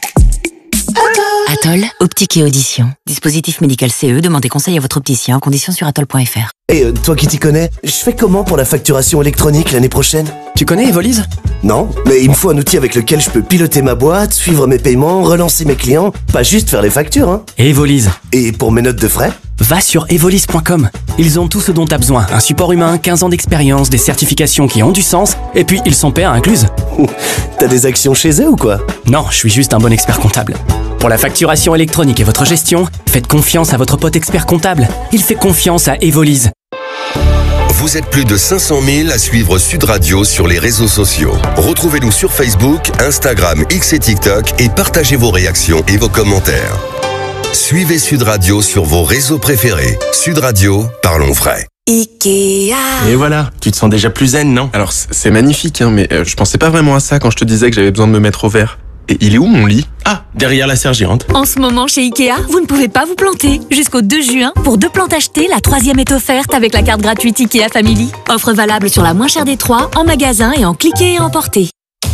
Atoll, optique et audition. Dispositif médical C E, demandez conseil à votre opticien, conditions sur atoll point f r. Et euh, toi qui t'y connais, je fais comment pour la facturation électronique l'année prochaine? Tu connais Evolise? Non, mais il me faut un outil avec lequel je peux piloter ma boîte, suivre mes paiements, relancer mes clients, pas juste faire les factures, hein. Evolise. Et pour mes notes de frais? Va sur evolise point com. Ils ont tout ce dont t'as besoin. Un support humain, quinze ans d'expérience, des certifications qui ont du sens, et puis ils sont P A incluses. T'as des actions chez eux ou quoi? Non, je suis juste un bon expert comptable. Pour la facturation électronique et votre gestion, faites confiance à votre pote expert comptable. Il fait confiance à Evolise. Vous êtes plus de cinq cent mille à suivre Sud Radio sur les réseaux sociaux. Retrouvez-nous sur Facebook, Instagram, X et TikTok et partagez vos réactions et vos commentaires. Suivez Sud Radio sur vos réseaux préférés. Sud Radio, parlons vrai. Ikea. Et voilà, tu te sens déjà plus zen, non? Alors c'est magnifique, hein, mais euh, je pensais pas vraiment à ça quand je te disais que j'avais besoin de me mettre au vert. Et il est où mon lit? Ah, derrière la serre géante. En ce moment chez Ikea, vous ne pouvez pas vous planter. Jusqu'au deux juin, pour deux plantes achetées, la troisième est offerte avec la carte gratuite Ikea Family. Offre valable sur la moins chère des trois, en magasin et en cliquer et emporter.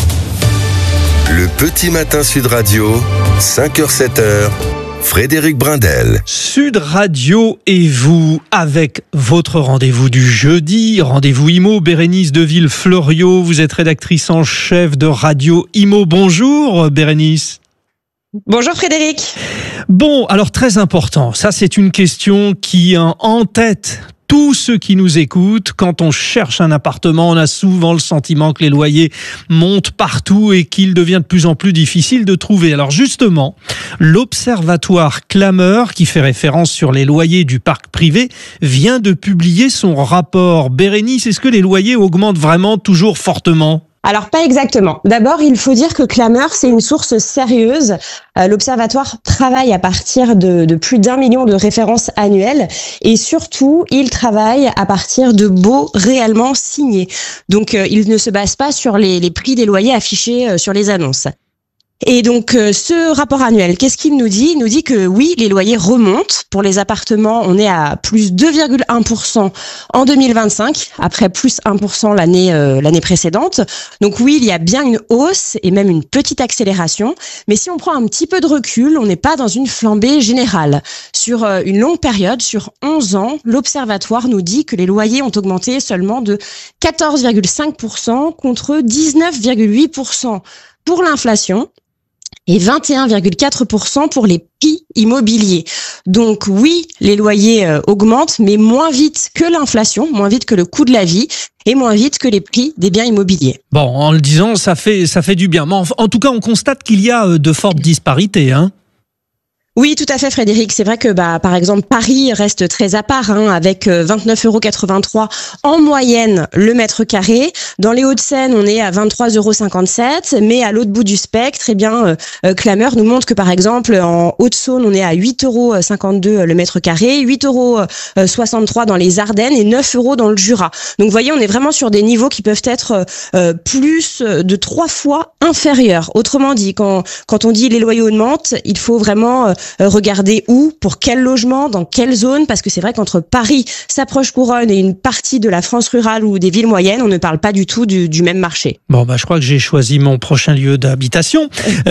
Le petit matin Sud Radio, cinq heures sept heures. Frédéric Brindel. Sud Radio et vous, avec votre rendez-vous du jeudi, rendez-vous Imo, Bérénice Deville-Fleuriot, vous êtes rédactrice en chef de Radio Imo. Bonjour Bérénice. Bonjour Frédéric. Bon, alors très important, ça c'est une question qui en-tête tous ceux qui nous écoutent. Quand on cherche un appartement, on a souvent le sentiment que les loyers montent partout et qu'il devient de plus en plus difficile de trouver. Alors justement, l'Observatoire Clameur, qui fait référence sur les loyers du parc privé, vient de publier son rapport. Bérénice, est-ce que les loyers augmentent vraiment toujours fortement ? Alors pas exactement. D'abord, il faut dire que Clameur, c'est une source sérieuse. Euh, L'Observatoire travaille à partir de, de plus d'un million de références annuelles et surtout, il travaille à partir de baux réellement signés. Donc, euh, il ne se base pas sur les, les prix des loyers affichés euh, sur les annonces. Et donc, euh, ce rapport annuel, qu'est-ce qu'il nous dit ? Il nous dit que oui, les loyers remontent. Pour les appartements, on est à plus deux virgule un pour cent en deux mille vingt-cinq, après plus un pour cent l'année euh, l'année précédente. Donc oui, il y a bien une hausse et même une petite accélération. Mais si on prend un petit peu de recul, on n'est pas dans une flambée générale. Sur euh, une longue période, sur onze ans, l'Observatoire nous dit que les loyers ont augmenté seulement de quatorze virgule cinq pour cent contre dix-neuf virgule huit pour cent pour l'inflation et vingt et un virgule quatre pour cent pour les prix immobiliers. Donc oui, les loyers euh, augmentent, mais moins vite que l'inflation, moins vite que le coût de la vie et moins vite que les prix des biens immobiliers. Bon, en le disant, ça fait, ça fait du bien. Mais en, en tout cas, on constate qu'il y a de fortes disparités, hein. Oui, tout à fait, Frédéric. C'est vrai que, bah, par exemple, Paris reste très à part, hein, avec vingt-neuf euros quatre-vingt-trois en moyenne le mètre carré. Dans les Hauts-de-Seine, on est à vingt-trois euros cinquante-sept, mais à l'autre bout du spectre, eh bien, euh, Clameur nous montre que, par exemple, en Haute-Saône, on est à huit euros cinquante-deux le mètre carré, huit euros soixante-trois dans les Ardennes et neuf euros dans le Jura. Donc, vous voyez, on est vraiment sur des niveaux qui peuvent être euh, plus de trois fois inférieurs. Autrement dit, quand quand on dit les loyers augmentent, il faut vraiment euh, regarder où, pour quel logement, dans quelle zone, parce que c'est vrai qu'entre Paris, sa proche couronne et une partie de la France rurale ou des villes moyennes, on ne parle pas du tout du, du même marché. Bon, bah, je crois que j'ai choisi mon prochain lieu d'habitation.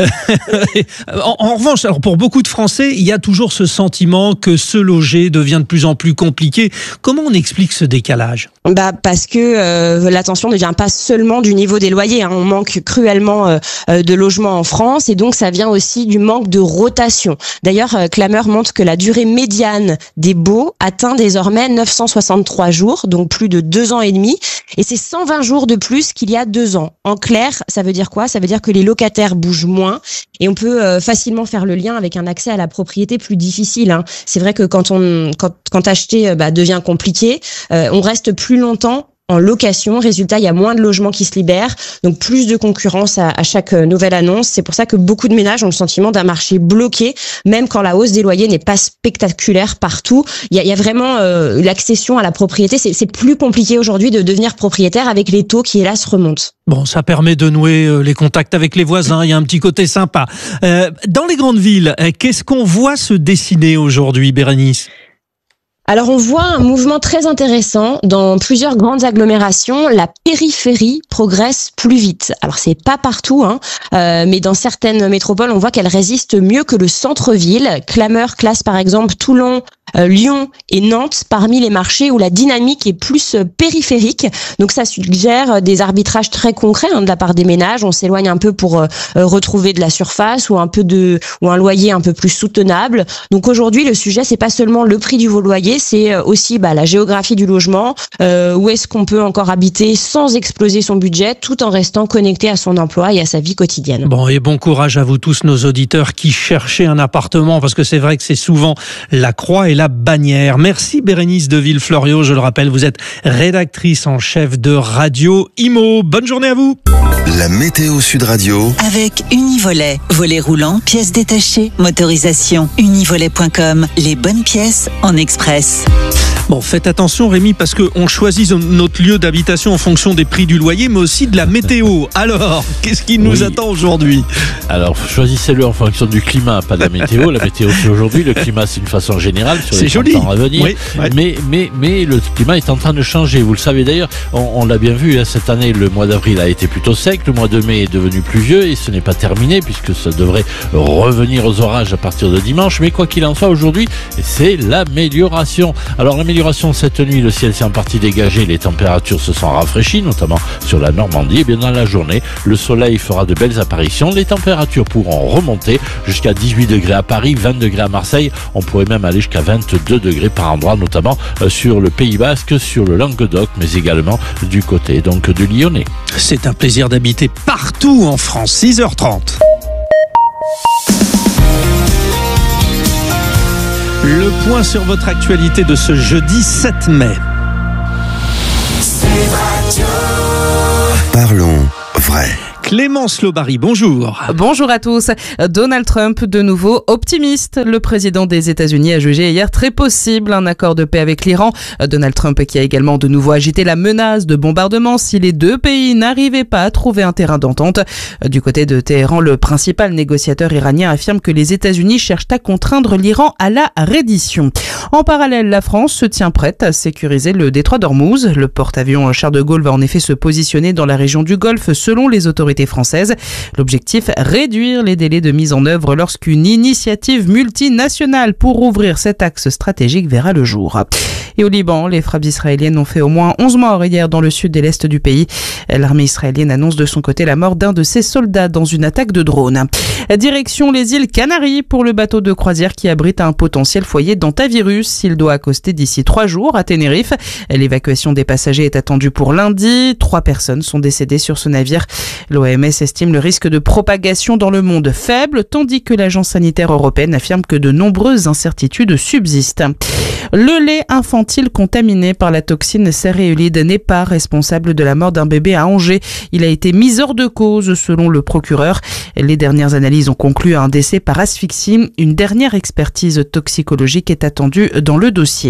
en, en revanche, alors pour beaucoup de Français, il y a toujours ce sentiment que se loger devient de plus en plus compliqué. Comment on explique ce décalage ? Bah, parce que euh, l'attention ne vient pas seulement du niveau des loyers, hein. On manque cruellement euh, de logements en France et donc ça vient aussi du manque de rotation. D'ailleurs, Clameur montre que la durée médiane des baux atteint désormais neuf cent soixante-trois jours, donc plus de deux ans et demi, et c'est cent vingt jours de plus qu'il y a deux ans. En clair, ça veut dire quoi ? Ça veut dire que les locataires bougent moins, et on peut euh, facilement faire le lien avec un accès à la propriété plus difficile, hein. C'est vrai que quand on quand, quand acheter bah, devient compliqué, euh, on reste plus longtemps en location. Résultat, il y a moins de logements qui se libèrent, donc plus de concurrence à, à chaque nouvelle annonce. C'est pour ça que beaucoup de ménages ont le sentiment d'un marché bloqué, même quand la hausse des loyers n'est pas spectaculaire partout. Il y a, il y a vraiment euh, l'accession à la propriété. C'est, c'est plus compliqué aujourd'hui de devenir propriétaire avec les taux qui, hélas, remontent. Bon, ça permet de nouer euh, les contacts avec les voisins. Il y a un petit côté sympa. Euh, dans les grandes villes, euh, qu'est-ce qu'on voit se dessiner aujourd'hui, Bérénice ? Alors on voit un mouvement très intéressant dans plusieurs grandes agglomérations. La périphérie progresse plus vite. Alors c'est pas partout, hein, euh, mais dans certaines métropoles, on voit qu'elle résiste mieux que le centre-ville. Clameur classe par exemple Toulon, euh, Lyon et Nantes parmi les marchés où la dynamique est plus périphérique. Donc ça suggère des arbitrages très concrets, hein, de la part des ménages. On s'éloigne un peu pour euh, retrouver de la surface ou un peu de ou un loyer un peu plus soutenable. Donc aujourd'hui, le sujet c'est pas seulement le prix du loyer, c'est aussi bah, la géographie du logement, euh, où est-ce qu'on peut encore habiter sans exploser son budget, tout en restant connecté à son emploi et à sa vie quotidienne. Bon, et bon courage à vous tous, nos auditeurs qui cherchaient un appartement, parce que c'est vrai que c'est souvent la croix et la bannière. Merci Bérénice Deville-Fleuriot, je le rappelle, vous êtes rédactrice en chef de Radio Imo. Bonne journée à vous. La météo Sud Radio. Avec Univolet. Volet roulant, pièces détachées, motorisation. Univolet point com. Les bonnes pièces en express. Bon, faites attention Rémi, parce qu'on choisit notre lieu d'habitation en fonction des prix du loyer, mais aussi de la météo. Alors, qu'est-ce qui nous oui. attend aujourd'hui ? Alors, choisissez-le en fonction du climat, pas de la météo. La météo, c'est aujourd'hui. Le climat, c'est une façon générale sur les temps à venir. Oui, ouais. mais, mais, mais le climat est en train de changer. Vous le savez d'ailleurs, on, on l'a bien vu, hein, cette année, le mois d'avril a été plutôt sec. Le mois de mai est devenu pluvieux et ce n'est pas terminé puisque ça devrait revenir aux orages à partir de dimanche. Mais quoi qu'il en soit, aujourd'hui, c'est l'amélioration. Alors, l'amélioration cette nuit, le ciel s'est en partie dégagé, les températures se sont rafraîchies, notamment sur la Normandie. Et bien dans la journée, le soleil fera de belles apparitions. Les températures pourront remonter jusqu'à dix-huit degrés à Paris, vingt degrés à Marseille. On pourrait même aller jusqu'à vingt-deux degrés par endroit, notamment sur le Pays Basque, sur le Languedoc, mais également du côté donc du Lyonnais. C'est un plaisir d'habiter partout en France. six heures trente. Le point sur votre actualité de ce jeudi sept mai. Parlons vrai. Clémence Lobary, bonjour. Bonjour à tous. Donald Trump, de nouveau optimiste. Le président des États-Unis a jugé hier très possible un accord de paix avec l'Iran. Donald Trump qui a également de nouveau agité la menace de bombardement si les deux pays n'arrivaient pas à trouver un terrain d'entente. Du côté de Téhéran, le principal négociateur iranien affirme que les États-Unis cherchent à contraindre l'Iran à la reddition. En parallèle, la France se tient prête à sécuriser le détroit d'Ormuz. Le porte-avions Charles de Gaulle va en effet se positionner dans la région du Golfe selon les autorités françaises. L'objectif, réduire les délais de mise en œuvre lorsqu'une initiative multinationale pour ouvrir cet axe stratégique verra le jour. Et au Liban, les frappes israéliennes ont fait au moins onze morts hier dans le sud et l'est du pays. L'armée israélienne annonce de son côté la mort d'un de ses soldats dans une attaque de drone. Direction les îles Canaries pour le bateau de croisière qui abrite un potentiel foyer d'antivirus. Il doit accoster d'ici trois jours à Tenerife. L'évacuation des passagers est attendue pour lundi. Trois personnes sont décédées sur ce navire. L'O M S estime le risque de propagation dans le monde faible, tandis que l'Agence sanitaire européenne affirme que de nombreuses incertitudes subsistent. Le lait infantile contaminé par la toxine céréulide n'est pas responsable de la mort d'un bébé à Angers. Il a été mis hors de cause selon le procureur. Les dernières analyses ont conclu à un décès par asphyxie. Une dernière expertise toxicologique est attendue dans le dossier.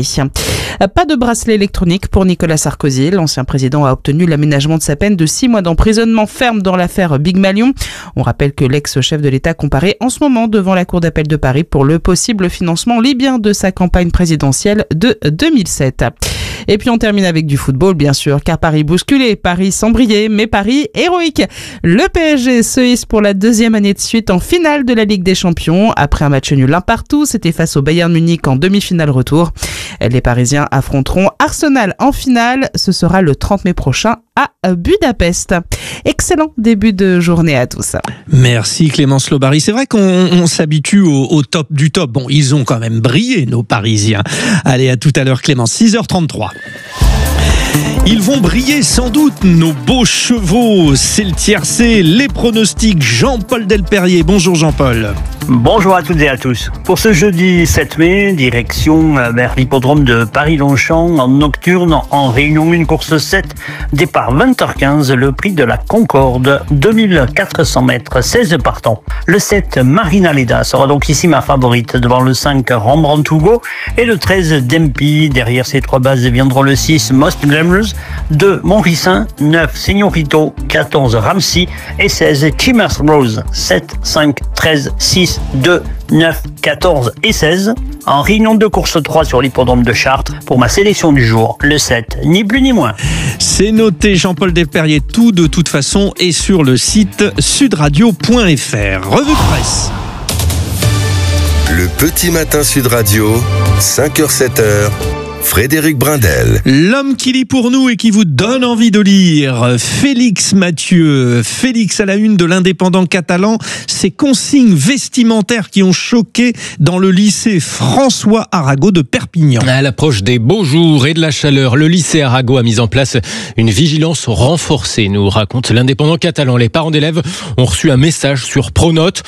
Pas de bracelet électronique pour Nicolas Sarkozy. L'ancien président a obtenu l'aménagement de sa peine de six mois d'emprisonnement ferme dans l'affaire Big Malion. On rappelle que l'ex-chef de l'État comparaît en ce moment devant la Cour d'appel de Paris pour le possible financement libyen de sa campagne présidentielle de deux mille sept. Et puis on termine avec du football bien sûr, car Paris bousculé, Paris sans briller, mais Paris héroïque. Le P S G se hisse pour la deuxième année de suite en finale de la Ligue des Champions. Après un match nul un partout, c'était face au Bayern Munich en demi-finale retour. Les Parisiens affronteront Arsenal en finale. Ce sera le trente mai prochain à Budapest. Excellent début de journée à tous. Merci Clémence Lobary. C'est vrai qu'on on s'habitue au, au top du top. Bon, ils ont quand même brillé, nos Parisiens. Allez, à tout à l'heure Clémence, six heures trente-trois. Ils vont briller sans doute, nos beaux chevaux. C'est le tiercé, les pronostics. Jean-Paul Delperrier. Bonjour Jean-Paul. Bonjour à toutes et à tous. Pour ce jeudi sept mai, direction vers l'hippodrome de Paris-Longchamp en nocturne en Réunion un, course sept, départ vingt heures quinze, le prix de la Concorde, deux mille quatre cents mètres, seize partants. Le sept, Marina Leda, sera donc ici ma favorite devant le cinq, Rembrandt Hugo et le treize, Dempy. Derrière ces trois bases viendront le six, Most Glamorous, deux, Monrissin, neuf, Signorito, quatorze, Ramsey et seize, Chimers Rose. sept, cinq, treize, six, deux, neuf, quatorze et seize. En réunion de course trois sur l'hippodrome de Chartres pour ma sélection du jour, le sept, ni plus ni moins. C'est noté, Jean-Paul Delperrier. Tout de toute façon est sur le site sudradio point f r. Revue de presse. Le petit matin Sud Radio, cinq heures sept heures. Frédéric Brindel. L'homme qui lit pour nous et qui vous donne envie de lire, Félix Mathieu. Félix à la une de l'Indépendant catalan, ces consignes vestimentaires qui ont choqué dans le lycée François Arago de Perpignan. À l'approche des beaux jours et de la chaleur, le lycée Arago a mis en place une vigilance renforcée, nous raconte l'Indépendant catalan. Les parents d'élèves ont reçu un message sur Pronote.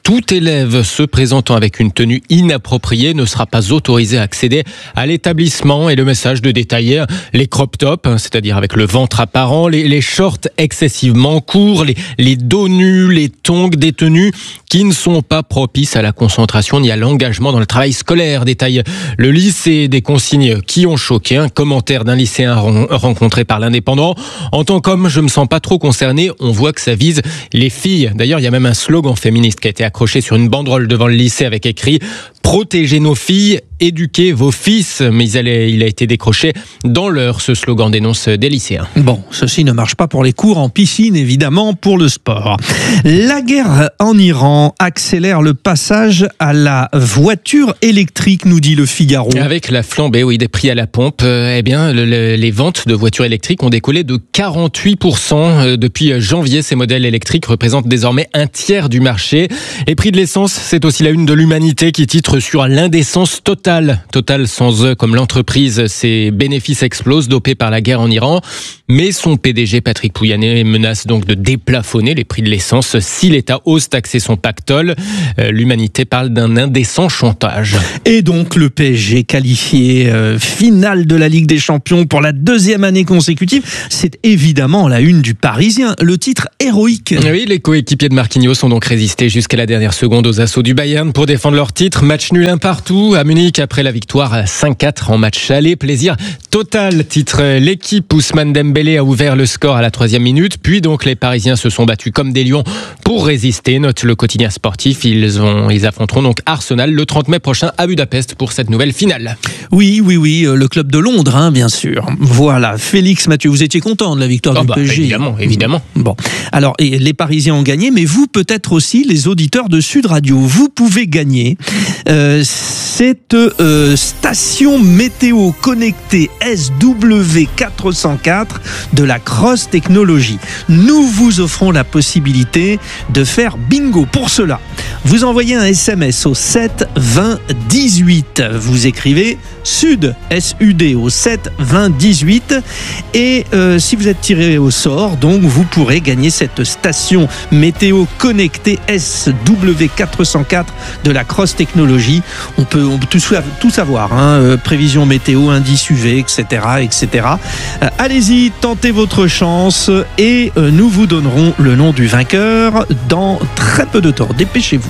Tout élève se présentant avec une tenue inappropriée ne sera pas autorisé à accéder à l'établissement. Et le message de détailler les crop tops, c'est-à-dire avec le ventre apparent, les, les shorts excessivement courts, les, les dos nus, les tongs, des tenues qui ne sont pas propices à la concentration ni à l'engagement dans le travail scolaire. Détaille le lycée, des consignes qui ont choqué. Un commentaire d'un lycéen rencontré par l'Indépendant. En tant qu'homme, je me sens pas trop concerné. On voit que ça vise les filles. D'ailleurs, il y a même un slogan féministe qui a été accroché sur une banderole devant le lycée avec écrit « Protégez nos filles, éduquez vos fils ». Mais il a, il a été décroché dans l'heure. Ce slogan dénonce des lycéens. Bon, ceci ne marche pas pour les cours en piscine, évidemment, pour le sport. La guerre en Iran accélère le passage à la voiture électrique, nous dit le Figaro. Avec la flambée, oui, des prix à la pompe, euh, eh bien, le, le, les ventes de voitures électriques ont décollé de quarante-huit pour cent depuis janvier. Ces modèles électriques représentent désormais un tiers du marché. Et prix de l'essence, c'est aussi la une de l'Humanité qui titre sur l'indécence totale. Total sans eux, comme l'entreprise, ses bénéfices explosent, dopés par la guerre en Iran. Mais son P D G Patrick Pouyanné menace donc de déplafonner les prix de l'essence si l'État ose taxer son pactole. Euh, L'Humanité parle d'un indécent chantage. Et donc le P S G qualifié euh, finale de la Ligue des Champions pour la deuxième année consécutive. C'est évidemment la une du Parisien, le titre héroïque. Oui, les coéquipiers de Marquinhos ont donc résisté jusqu'à la dernière seconde aux assauts du Bayern pour défendre leur titre. Match nul un partout à Munich après la victoire cinq quatre en match aller. Plaisir total, titre l'équipe. Ousmane Dembélé a ouvert le score à la troisième minute. Puis donc les Parisiens se sont battus comme des lions pour résister. Note le quotidien sportif. Ils, ont, ils affronteront donc Arsenal le trente mai prochain à Budapest pour cette nouvelle finale. Oui, oui, oui, le club de Londres, hein, bien sûr. Voilà, Félix Mathieu, vous étiez content de la victoire oh du bah, P S G. Évidemment, évidemment. Bon, alors et les Parisiens ont gagné, mais vous peut-être aussi, les auditeurs de Sud Radio, vous pouvez gagner euh, cette euh, station météo connectée S W quatre cent quatre de la Cross Technologies. Nous vous offrons la possibilité de faire bingo. Pour cela, vous envoyez un S M S au sept vingt dix-huit. Vous écrivez Sud, S U D au sept vingt dix-huit. Et euh, si vous êtes tiré au sort, donc vous pourrez gagner cette station météo connectée S W quatre cent quatre de la Cross Technologies. On peut, on peut tout, tout savoir, hein, euh, prévision météo, indice U V, et cetera, et cetera. Euh, allez-y, tentez votre chance et euh, nous vous donnerons le nom du vainqueur dans très peu de temps. Dépêchez-vous.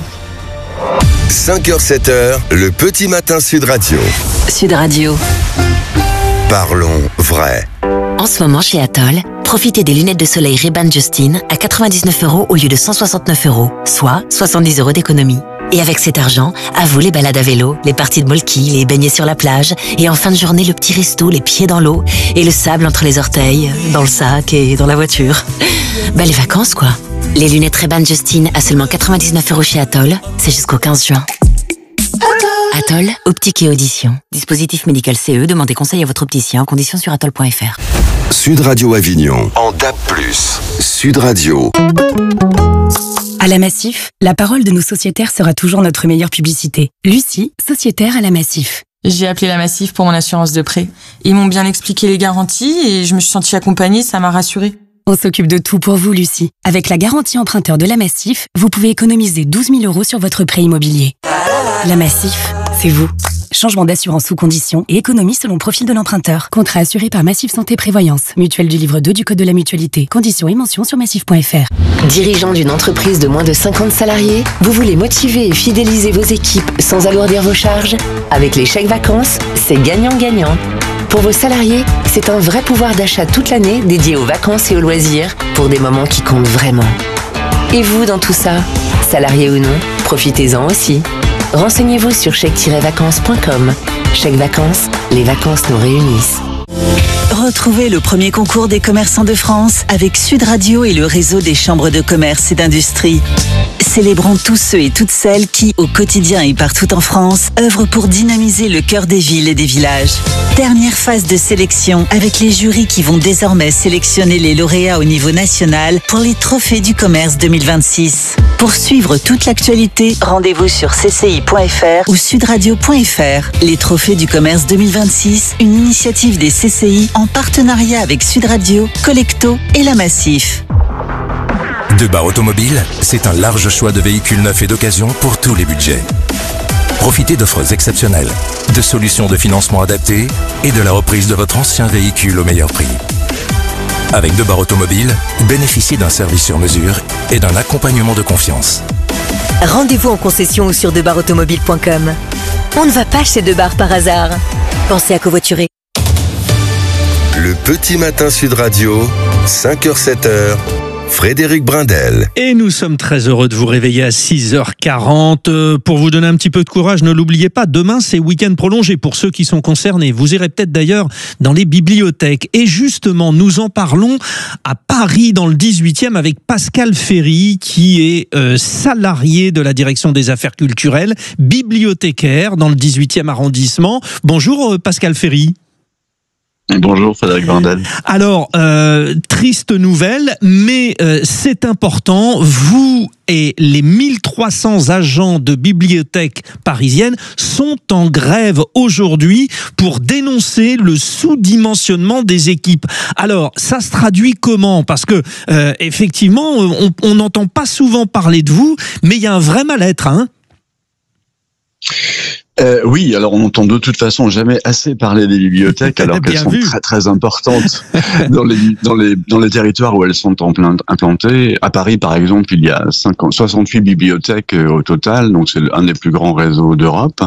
cinq heures sept heures, le petit matin Sud Radio. Sud Radio. Parlons vrai. En ce moment, chez Atoll, profitez des lunettes de soleil Ray-Ban Justin à quatre-vingt-dix-neuf euros au lieu de cent soixante-neuf euros, soit soixante-dix euros d'économie. Et avec cet argent, à vous les balades à vélo, les parties de molki, les baignets sur la plage, et en fin de journée, le petit resto, les pieds dans l'eau, et le sable entre les orteils, dans le sac et dans la voiture. Bah les vacances, quoi. Les lunettes Ray-Ban Justin à seulement quatre-vingt-dix-neuf euros chez Atoll, c'est jusqu'au quinze juin. Atoll, optique et audition. Dispositif médical C E, demandez conseil à votre opticien en conditions sur atoll point f r. Sud Radio Avignon, en D A B plus. Sud Radio. À la Massif, la parole de nos sociétaires sera toujours notre meilleure publicité. Lucie, sociétaire à la Massif. J'ai appelé la Massif pour mon assurance de prêt. Ils m'ont bien expliqué les garanties et je me suis sentie accompagnée, ça m'a rassurée. On s'occupe de tout pour vous, Lucie. Avec la garantie emprunteur de la Massif, vous pouvez économiser douze mille euros sur votre prêt immobilier. La Massif, c'est vous. Changement d'assurance sous condition et économie selon profil de l'emprunteur. Contrat assuré par Massif Santé Prévoyance. Mutuelle du livre deux du Code de la Mutualité. Conditions et mentions sur massif point f r. Dirigeant d'une entreprise de moins de cinquante salariés, vous voulez motiver et fidéliser vos équipes sans alourdir vos charges? Avec les chèques vacances, c'est gagnant-gagnant. Pour vos salariés, c'est un vrai pouvoir d'achat toute l'année dédié aux vacances et aux loisirs pour des moments qui comptent vraiment. Et vous dans tout ça? Salarié ou non, profitez-en aussi. Renseignez-vous sur chèque tiret vacances point com. Chèque vacances, les vacances nous réunissent. Retrouvez le premier concours des commerçants de France avec Sud Radio et le réseau des chambres de commerce et d'industrie. Célébrons tous ceux et toutes celles qui, au quotidien et partout en France, œuvrent pour dynamiser le cœur des villes et des villages. Dernière phase de sélection avec les jurys qui vont désormais sélectionner les lauréats au niveau national pour les trophées du commerce deux mille vingt-six. Pour suivre toute l'actualité, rendez-vous sur c c i point f r ou sud radio point f r. Les trophées du commerce deux mille vingt-six, une initiative des C C I en partenariat avec Sud Radio, Collecto et La Massif. Debar Automobile, c'est un large choix de véhicules neufs et d'occasion pour tous les budgets. Profitez d'offres exceptionnelles, de solutions de financement adaptées et de la reprise de votre ancien véhicule au meilleur prix. Avec Debar Automobile, bénéficiez d'un service sur mesure et d'un accompagnement de confiance. Rendez-vous en concession ou sur debar automobile point com. On ne va pas chez Debar par hasard. Pensez à covoiturer. Le petit matin Sud Radio, cinq heures sept heures. Frédéric Brindel. Et nous sommes très heureux de vous réveiller à six heures quarante. Pour vous donner un petit peu de courage, ne l'oubliez pas, demain c'est week-end prolongé pour ceux qui sont concernés. Vous irez peut-être d'ailleurs dans les bibliothèques. Et justement, nous en parlons à Paris dans le dix-huitième avec Pascal Ferry qui est euh, salarié de la direction des affaires culturelles, bibliothécaire dans le dix-huitième arrondissement. Bonjour euh, Pascal Ferry. Bonjour Frédéric Brindel. Alors, euh, triste nouvelle, mais euh, c'est important. Vous et les mille trois cents agents de bibliothèques parisiennes sont en grève aujourd'hui pour dénoncer le sous-dimensionnement des équipes. Alors, ça se traduit comment ? Parce que, euh, effectivement, on n'entend pas souvent parler de vous, mais il y a un vrai mal-être, hein ? Euh, oui, alors on n'entend de toute façon jamais assez parler des bibliothèques, alors qu'elles sont vu. très très importantes dans les dans les dans les territoires où elles sont implantées. À Paris, par exemple, il y a cinquante, soixante-huit bibliothèques au total, donc c'est un des plus grands réseaux d'Europe.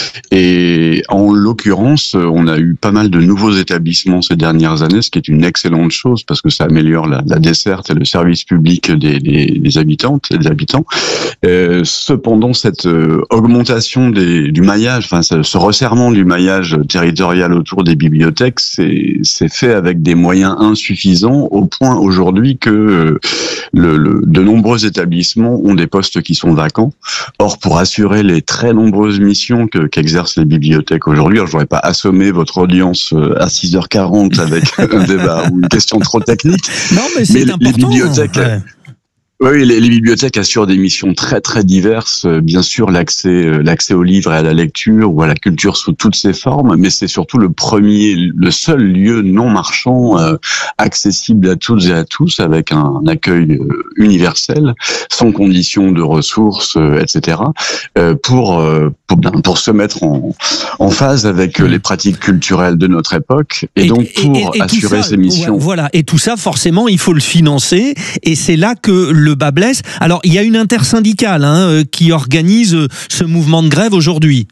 Et en l'occurrence, on a eu pas mal de nouveaux établissements ces dernières années, ce qui est une excellente chose parce que ça améliore la, la desserte et le service public des, des, des habitantes et des habitants. Euh, cependant, cette euh, augmentation des, du maillage, enfin ce, ce resserrement du maillage territorial autour des bibliothèques, c'est, c'est fait avec des moyens insuffisants au point aujourd'hui que euh, le, le, de nombreux établissements ont des postes qui sont vacants. Or, pour assurer les très nombreuses missions que, qu'exercent les bibliothèques aujourd'hui, alors je voudrais pas assommer votre audience à six heures quarante avec un débat ou une question trop technique. Non, mais c'est mais important. Les bibliothèques, ouais. Oui, les, les bibliothèques assurent des missions très très diverses. Bien sûr, l'accès, l'accès aux livres et à la lecture ou à la culture sous toutes ses formes, mais c'est surtout le premier, le seul lieu non marchand euh, accessible à toutes et à tous, avec un accueil euh, universel, sans condition de ressources, euh, et cetera, euh, pour, euh, pour pour se mettre en en phase avec euh, les pratiques culturelles de notre époque, et, et donc pour et, et, et assurer ça, ces missions. Voilà, et tout ça, forcément, il faut le financer, et c'est là que le bas blesse. Alors, il y a une intersyndicale hein, qui organise ce mouvement de grève aujourd'hui.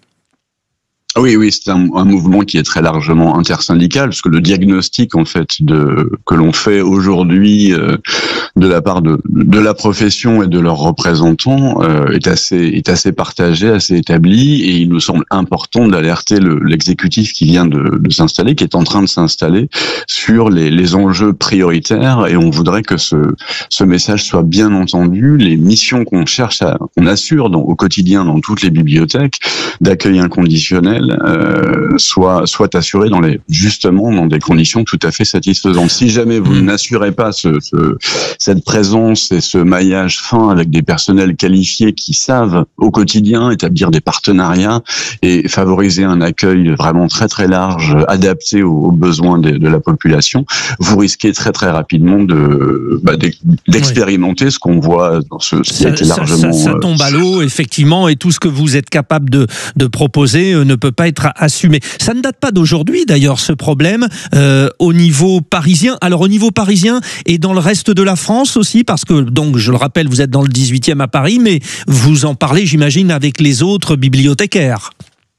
Oui, oui, c'est un, un mouvement qui est très largement intersyndical, parce que le diagnostic en fait de que l'on fait aujourd'hui euh, de la part de de la profession et de leurs représentants euh, est assez est assez partagé, assez établi, et il nous semble important d'alerter le, l'exécutif qui vient de, de s'installer, qui est en train de s'installer, sur les, les enjeux prioritaires, et on voudrait que ce ce message soit bien entendu. Les missions qu'on cherche à qu'on assure dans, au quotidien dans toutes les bibliothèques d'accueil inconditionnel Euh, soit soit assuré dans les justement dans des conditions tout à fait satisfaisantes. Si jamais vous mmh. n'assurez pas ce, ce cette présence et ce maillage fin avec des personnels qualifiés qui savent au quotidien établir des partenariats et favoriser un accueil vraiment très très large, adapté aux, aux besoins de, de la population, vous risquez très très rapidement de bah, d'expérimenter oui. ce qu'on voit dans ce, ce ça, qui est largement ça, ça, ça tombe à l'eau effectivement, et tout ce que vous êtes capable de de proposer euh, ne peut pas être assumé. Ça ne date pas d'aujourd'hui d'ailleurs, ce problème euh, au niveau parisien. Alors au niveau parisien et dans le reste de la France aussi, parce que donc je le rappelle, vous êtes dans le dix-huitième à Paris, mais vous en parlez, j'imagine, avec les autres bibliothécaires.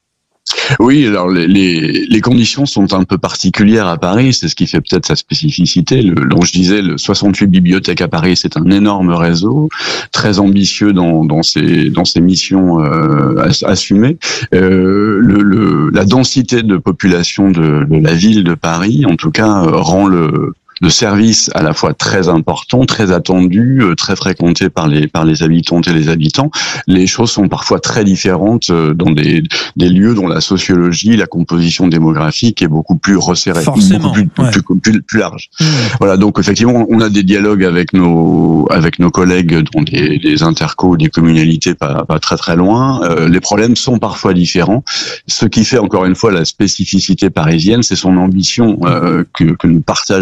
Oui, alors les, les, les conditions sont un peu particulières à Paris, c'est ce qui fait peut-être sa spécificité. Le, donc je disais, le soixante-huit bibliothèques à Paris, c'est un énorme réseau, très ambitieux dans, dans ses dans ses missions euh, assumées. Euh, le, le, la densité de population de, de la ville de Paris, en tout cas, euh, rend le de services à la fois très importants, très attendus, très fréquentés par les par les habitantes et les habitants. Les choses sont parfois très différentes dans des des lieux dont la sociologie, la composition démographique est beaucoup plus resserrée, Forcément, beaucoup plus, ouais. plus, plus, plus, plus large. Mmh. Voilà, donc effectivement, on a des dialogues avec nos avec nos collègues dans des, des intercos, des communalités pas, pas très très loin. Euh, les problèmes sont parfois différents. Ce qui fait encore une fois la spécificité parisienne, c'est son ambition euh, que, que nous partageons et que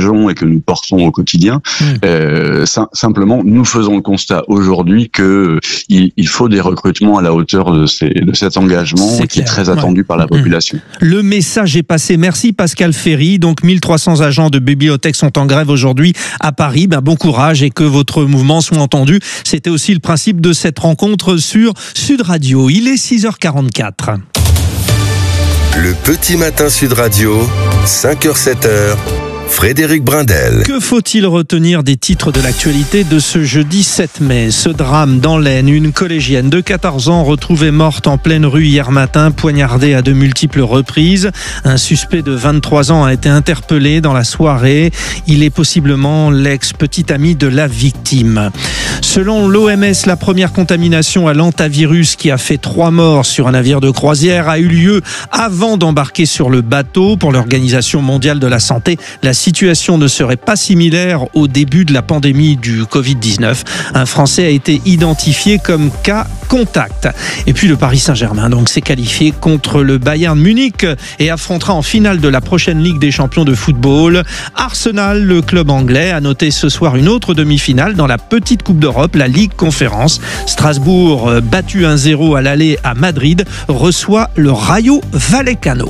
nous portons au quotidien. Mmh. Euh, sim- simplement, nous faisons le constat aujourd'hui que il, il faut des recrutements à la hauteur de, ces, de cet engagement c'est qui clair. est très attendu ouais. par la population. Mmh. Le message est passé. Merci Pascal Ferry. Donc mille trois cents agents de bibliothèques sont en grève aujourd'hui à Paris. Ben, bon courage et que votre mouvement soit entendu. C'était aussi le principe de cette rencontre sur Sud Radio. Il est six heures quarante-quatre. Le petit matin Sud Radio, cinq heures sept heures. Frédéric Brindel. Que faut-il retenir des titres de l'actualité de ce jeudi sept mai ? Ce drame dans l'Aisne, une collégienne de quatorze ans retrouvée morte en pleine rue hier matin, poignardée à de multiples reprises. Un suspect de vingt-trois ans a été interpellé dans la soirée. Il est possiblement l'ex-petit ami de la victime. Selon l'O M S, la première contamination à l'hantavirus qui a fait trois morts sur un navire de croisière a eu lieu avant d'embarquer sur le bateau. Pour l'Organisation mondiale de la santé, la situation ne serait pas similaire au début de la pandémie du covid dix-neuf. Un Français a été identifié comme cas contact. Et puis le Paris Saint-Germain donc s'est qualifié contre le Bayern Munich et affrontera en finale de la prochaine Ligue des champions de football Arsenal. Le club anglais a noté ce soir une autre demi-finale dans la petite Coupe d'Europe, la Ligue Conférence. Strasbourg, battu un zéro à l'aller à Madrid, reçoit le Rayo Vallecano.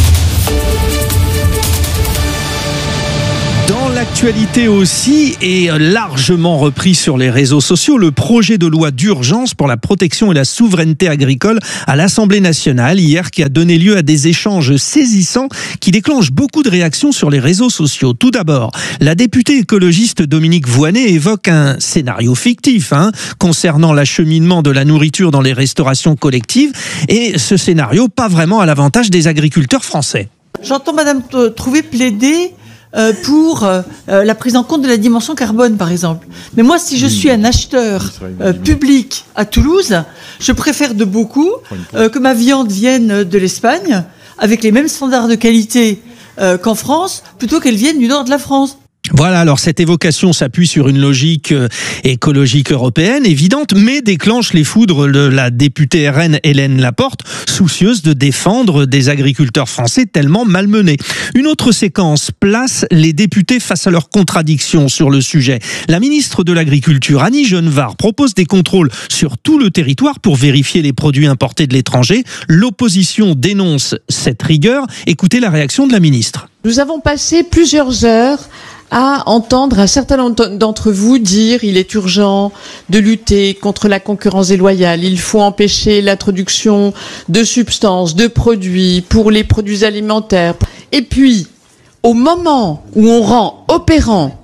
Dans l'actualité aussi, et largement repris sur les réseaux sociaux, le projet de loi d'urgence pour la protection et la souveraineté agricole à l'Assemblée nationale hier, qui a donné lieu à des échanges saisissants qui déclenchent beaucoup de réactions sur les réseaux sociaux. Tout d'abord, la députée écologiste Dominique Voynet évoque un scénario fictif hein, concernant l'acheminement de la nourriture dans les restaurations collectives, et ce scénario pas vraiment à l'avantage des agriculteurs français. J'entends Madame Trouvé plaider Euh, pour euh, la prise en compte de la dimension carbone, par exemple. Mais moi, si je suis un acheteur euh, public à Toulouse, je préfère de beaucoup euh, que ma viande vienne de l'Espagne, avec les mêmes standards de qualité euh, qu'en France, plutôt qu'elle vienne du nord de la France. Voilà, alors cette évocation s'appuie sur une logique écologique européenne évidente, mais déclenche les foudres de la députée R N Hélène Laporte, soucieuse de défendre des agriculteurs français tellement malmenés. Une autre séquence place les députés face à leurs contradictions sur le sujet. La ministre de l'Agriculture, Annie Genevard, propose des contrôles sur tout le territoire pour vérifier les produits importés de l'étranger. L'opposition dénonce cette rigueur. Écoutez la réaction de la ministre. Nous avons passé plusieurs heures à entendre un certain nombre d'entre vous dire il est urgent de lutter contre la concurrence déloyale, il faut empêcher l'introduction de substances, de produits pour les produits alimentaires. Et puis, au moment où on rend opérant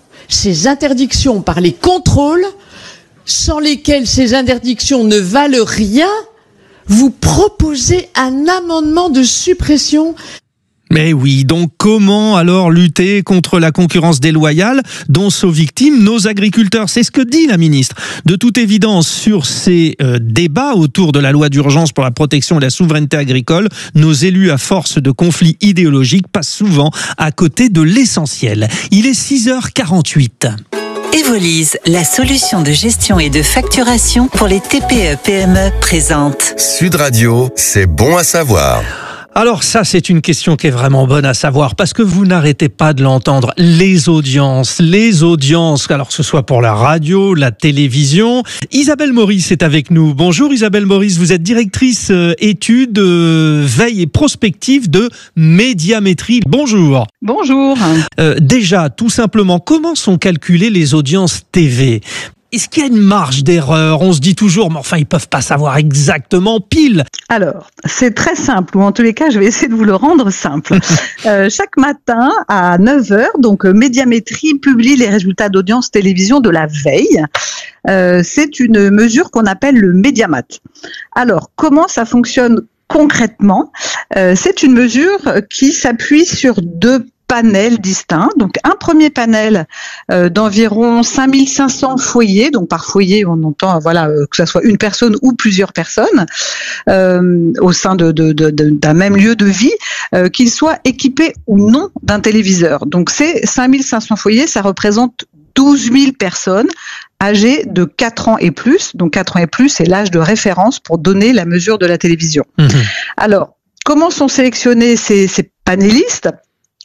ces interdictions par les contrôles, sans lesquels ces interdictions ne valent rien, vous proposez un amendement de suppression. Mais oui, donc comment alors lutter contre la concurrence déloyale dont sont victimes nos agriculteurs ? C'est ce que dit la ministre. De toute évidence, sur ces euh, débats autour de la loi d'urgence pour la protection et la souveraineté agricole, nos élus, à force de conflits idéologiques, passent souvent à côté de l'essentiel. Il est six heures quarante-huit. Evolise, la solution de gestion et de facturation pour les T P E P M E présente. Sud Radio, c'est bon à savoir. Alors ça, c'est une question qui est vraiment bonne à savoir, parce que vous n'arrêtez pas de l'entendre. Les audiences, les audiences, alors que ce soit pour la radio, la télévision. Isabelle Maurice est avec nous. Bonjour Isabelle Maurice, vous êtes directrice euh, études, euh, veille et prospective de Médiamétrie. Bonjour. Bonjour. Euh, déjà, tout simplement, comment sont calculées les audiences T V ? Est-ce qu'il y a une marge d'erreur ? On se dit toujours, mais enfin, ils peuvent pas savoir exactement pile. Alors, c'est très simple, ou en tous les cas, je vais essayer de vous le rendre simple. euh, chaque matin, à neuf heures, donc Médiamétrie publie les résultats d'audience télévision de la veille. Euh, c'est une mesure qu'on appelle le Médiamat. Alors, comment ça fonctionne concrètement ? euh, C'est une mesure qui s'appuie sur deux panels distincts. Donc un premier panel euh, d'environ cinq mille cinq cents foyers, donc par foyer on entend voilà euh, que ça soit une personne ou plusieurs personnes euh, au sein de, de, de, de, d'un même lieu de vie, euh, qu'ils soient équipés ou non d'un téléviseur. Donc ces cinq mille cinq cents foyers, ça représente douze mille personnes âgées de quatre ans et plus. Donc quatre ans et plus, c'est l'âge de référence pour donner la mesure de la télévision. Mmh. Alors, comment sont sélectionnés ces, ces panélistes ?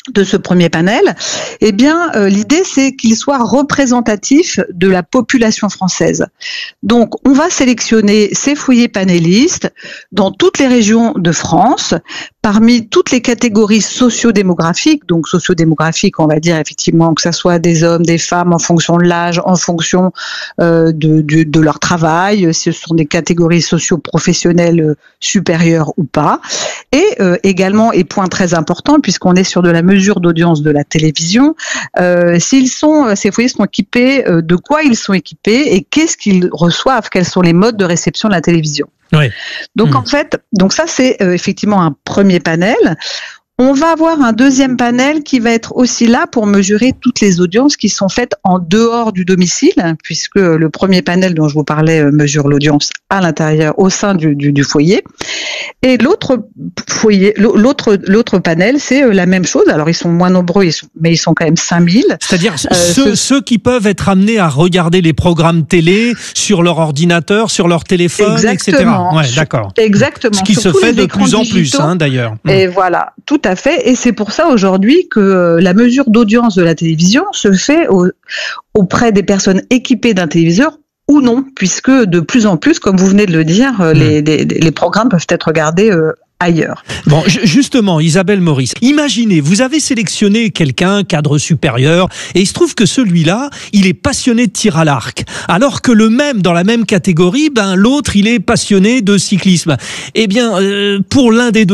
de ce premier panel, eh bien, euh, l'idée, c'est qu'il soit représentatif de la population française. Donc, on va sélectionner ces foyers panélistes dans toutes les régions de France, parmi toutes les catégories socio-démographiques. Donc, socio-démographiques, on va dire effectivement que ça soit des hommes, des femmes, en fonction de l'âge, en fonction euh, de, de, de leur travail, si ce sont des catégories socio-professionnelles euh, supérieures ou pas. Et euh, également, et point très important, puisqu'on est sur de la mesure d'audience de la télévision, euh, s'ils sont, ces foyers sont équipés, euh, de quoi ils sont équipés et qu'est-ce qu'ils reçoivent, quels sont les modes de réception de la télévision. Oui. Donc mmh. en fait, donc ça c'est euh, effectivement un premier panel. On va avoir un deuxième panel qui va être aussi là pour mesurer toutes les audiences qui sont faites en dehors du domicile, puisque le premier panel dont je vous parlais mesure l'audience à l'intérieur, au sein du, du, du foyer. Et l'autre foyer, l'autre, l'autre panel, c'est la même chose. Alors ils sont moins nombreux, ils sont, mais ils sont quand même cinq mille. C'est-à-dire euh, ceux, ce... ceux qui peuvent être amenés à regarder les programmes télé sur leur ordinateur, sur leur téléphone, Exactement. et cetera. Ouais, d'accord. Exactement. Ce qui se fait de plus en plus, hein, d'ailleurs. Et voilà, tout à fait. Et c'est pour ça aujourd'hui que la mesure d'audience de la télévision se fait au, auprès des personnes équipées d'un téléviseur ou non, puisque de plus en plus, comme vous venez de le dire, mmh. les, les, les programmes peuvent être regardés euh, ailleurs. Bon, justement, Isabelle Maurice, imaginez, vous avez sélectionné quelqu'un, cadre supérieur, et il se trouve que celui-là, il est passionné de tir à l'arc, alors que le même, dans la même catégorie, ben l'autre, il est passionné de cyclisme. Eh bien, euh, pour l'un des deux,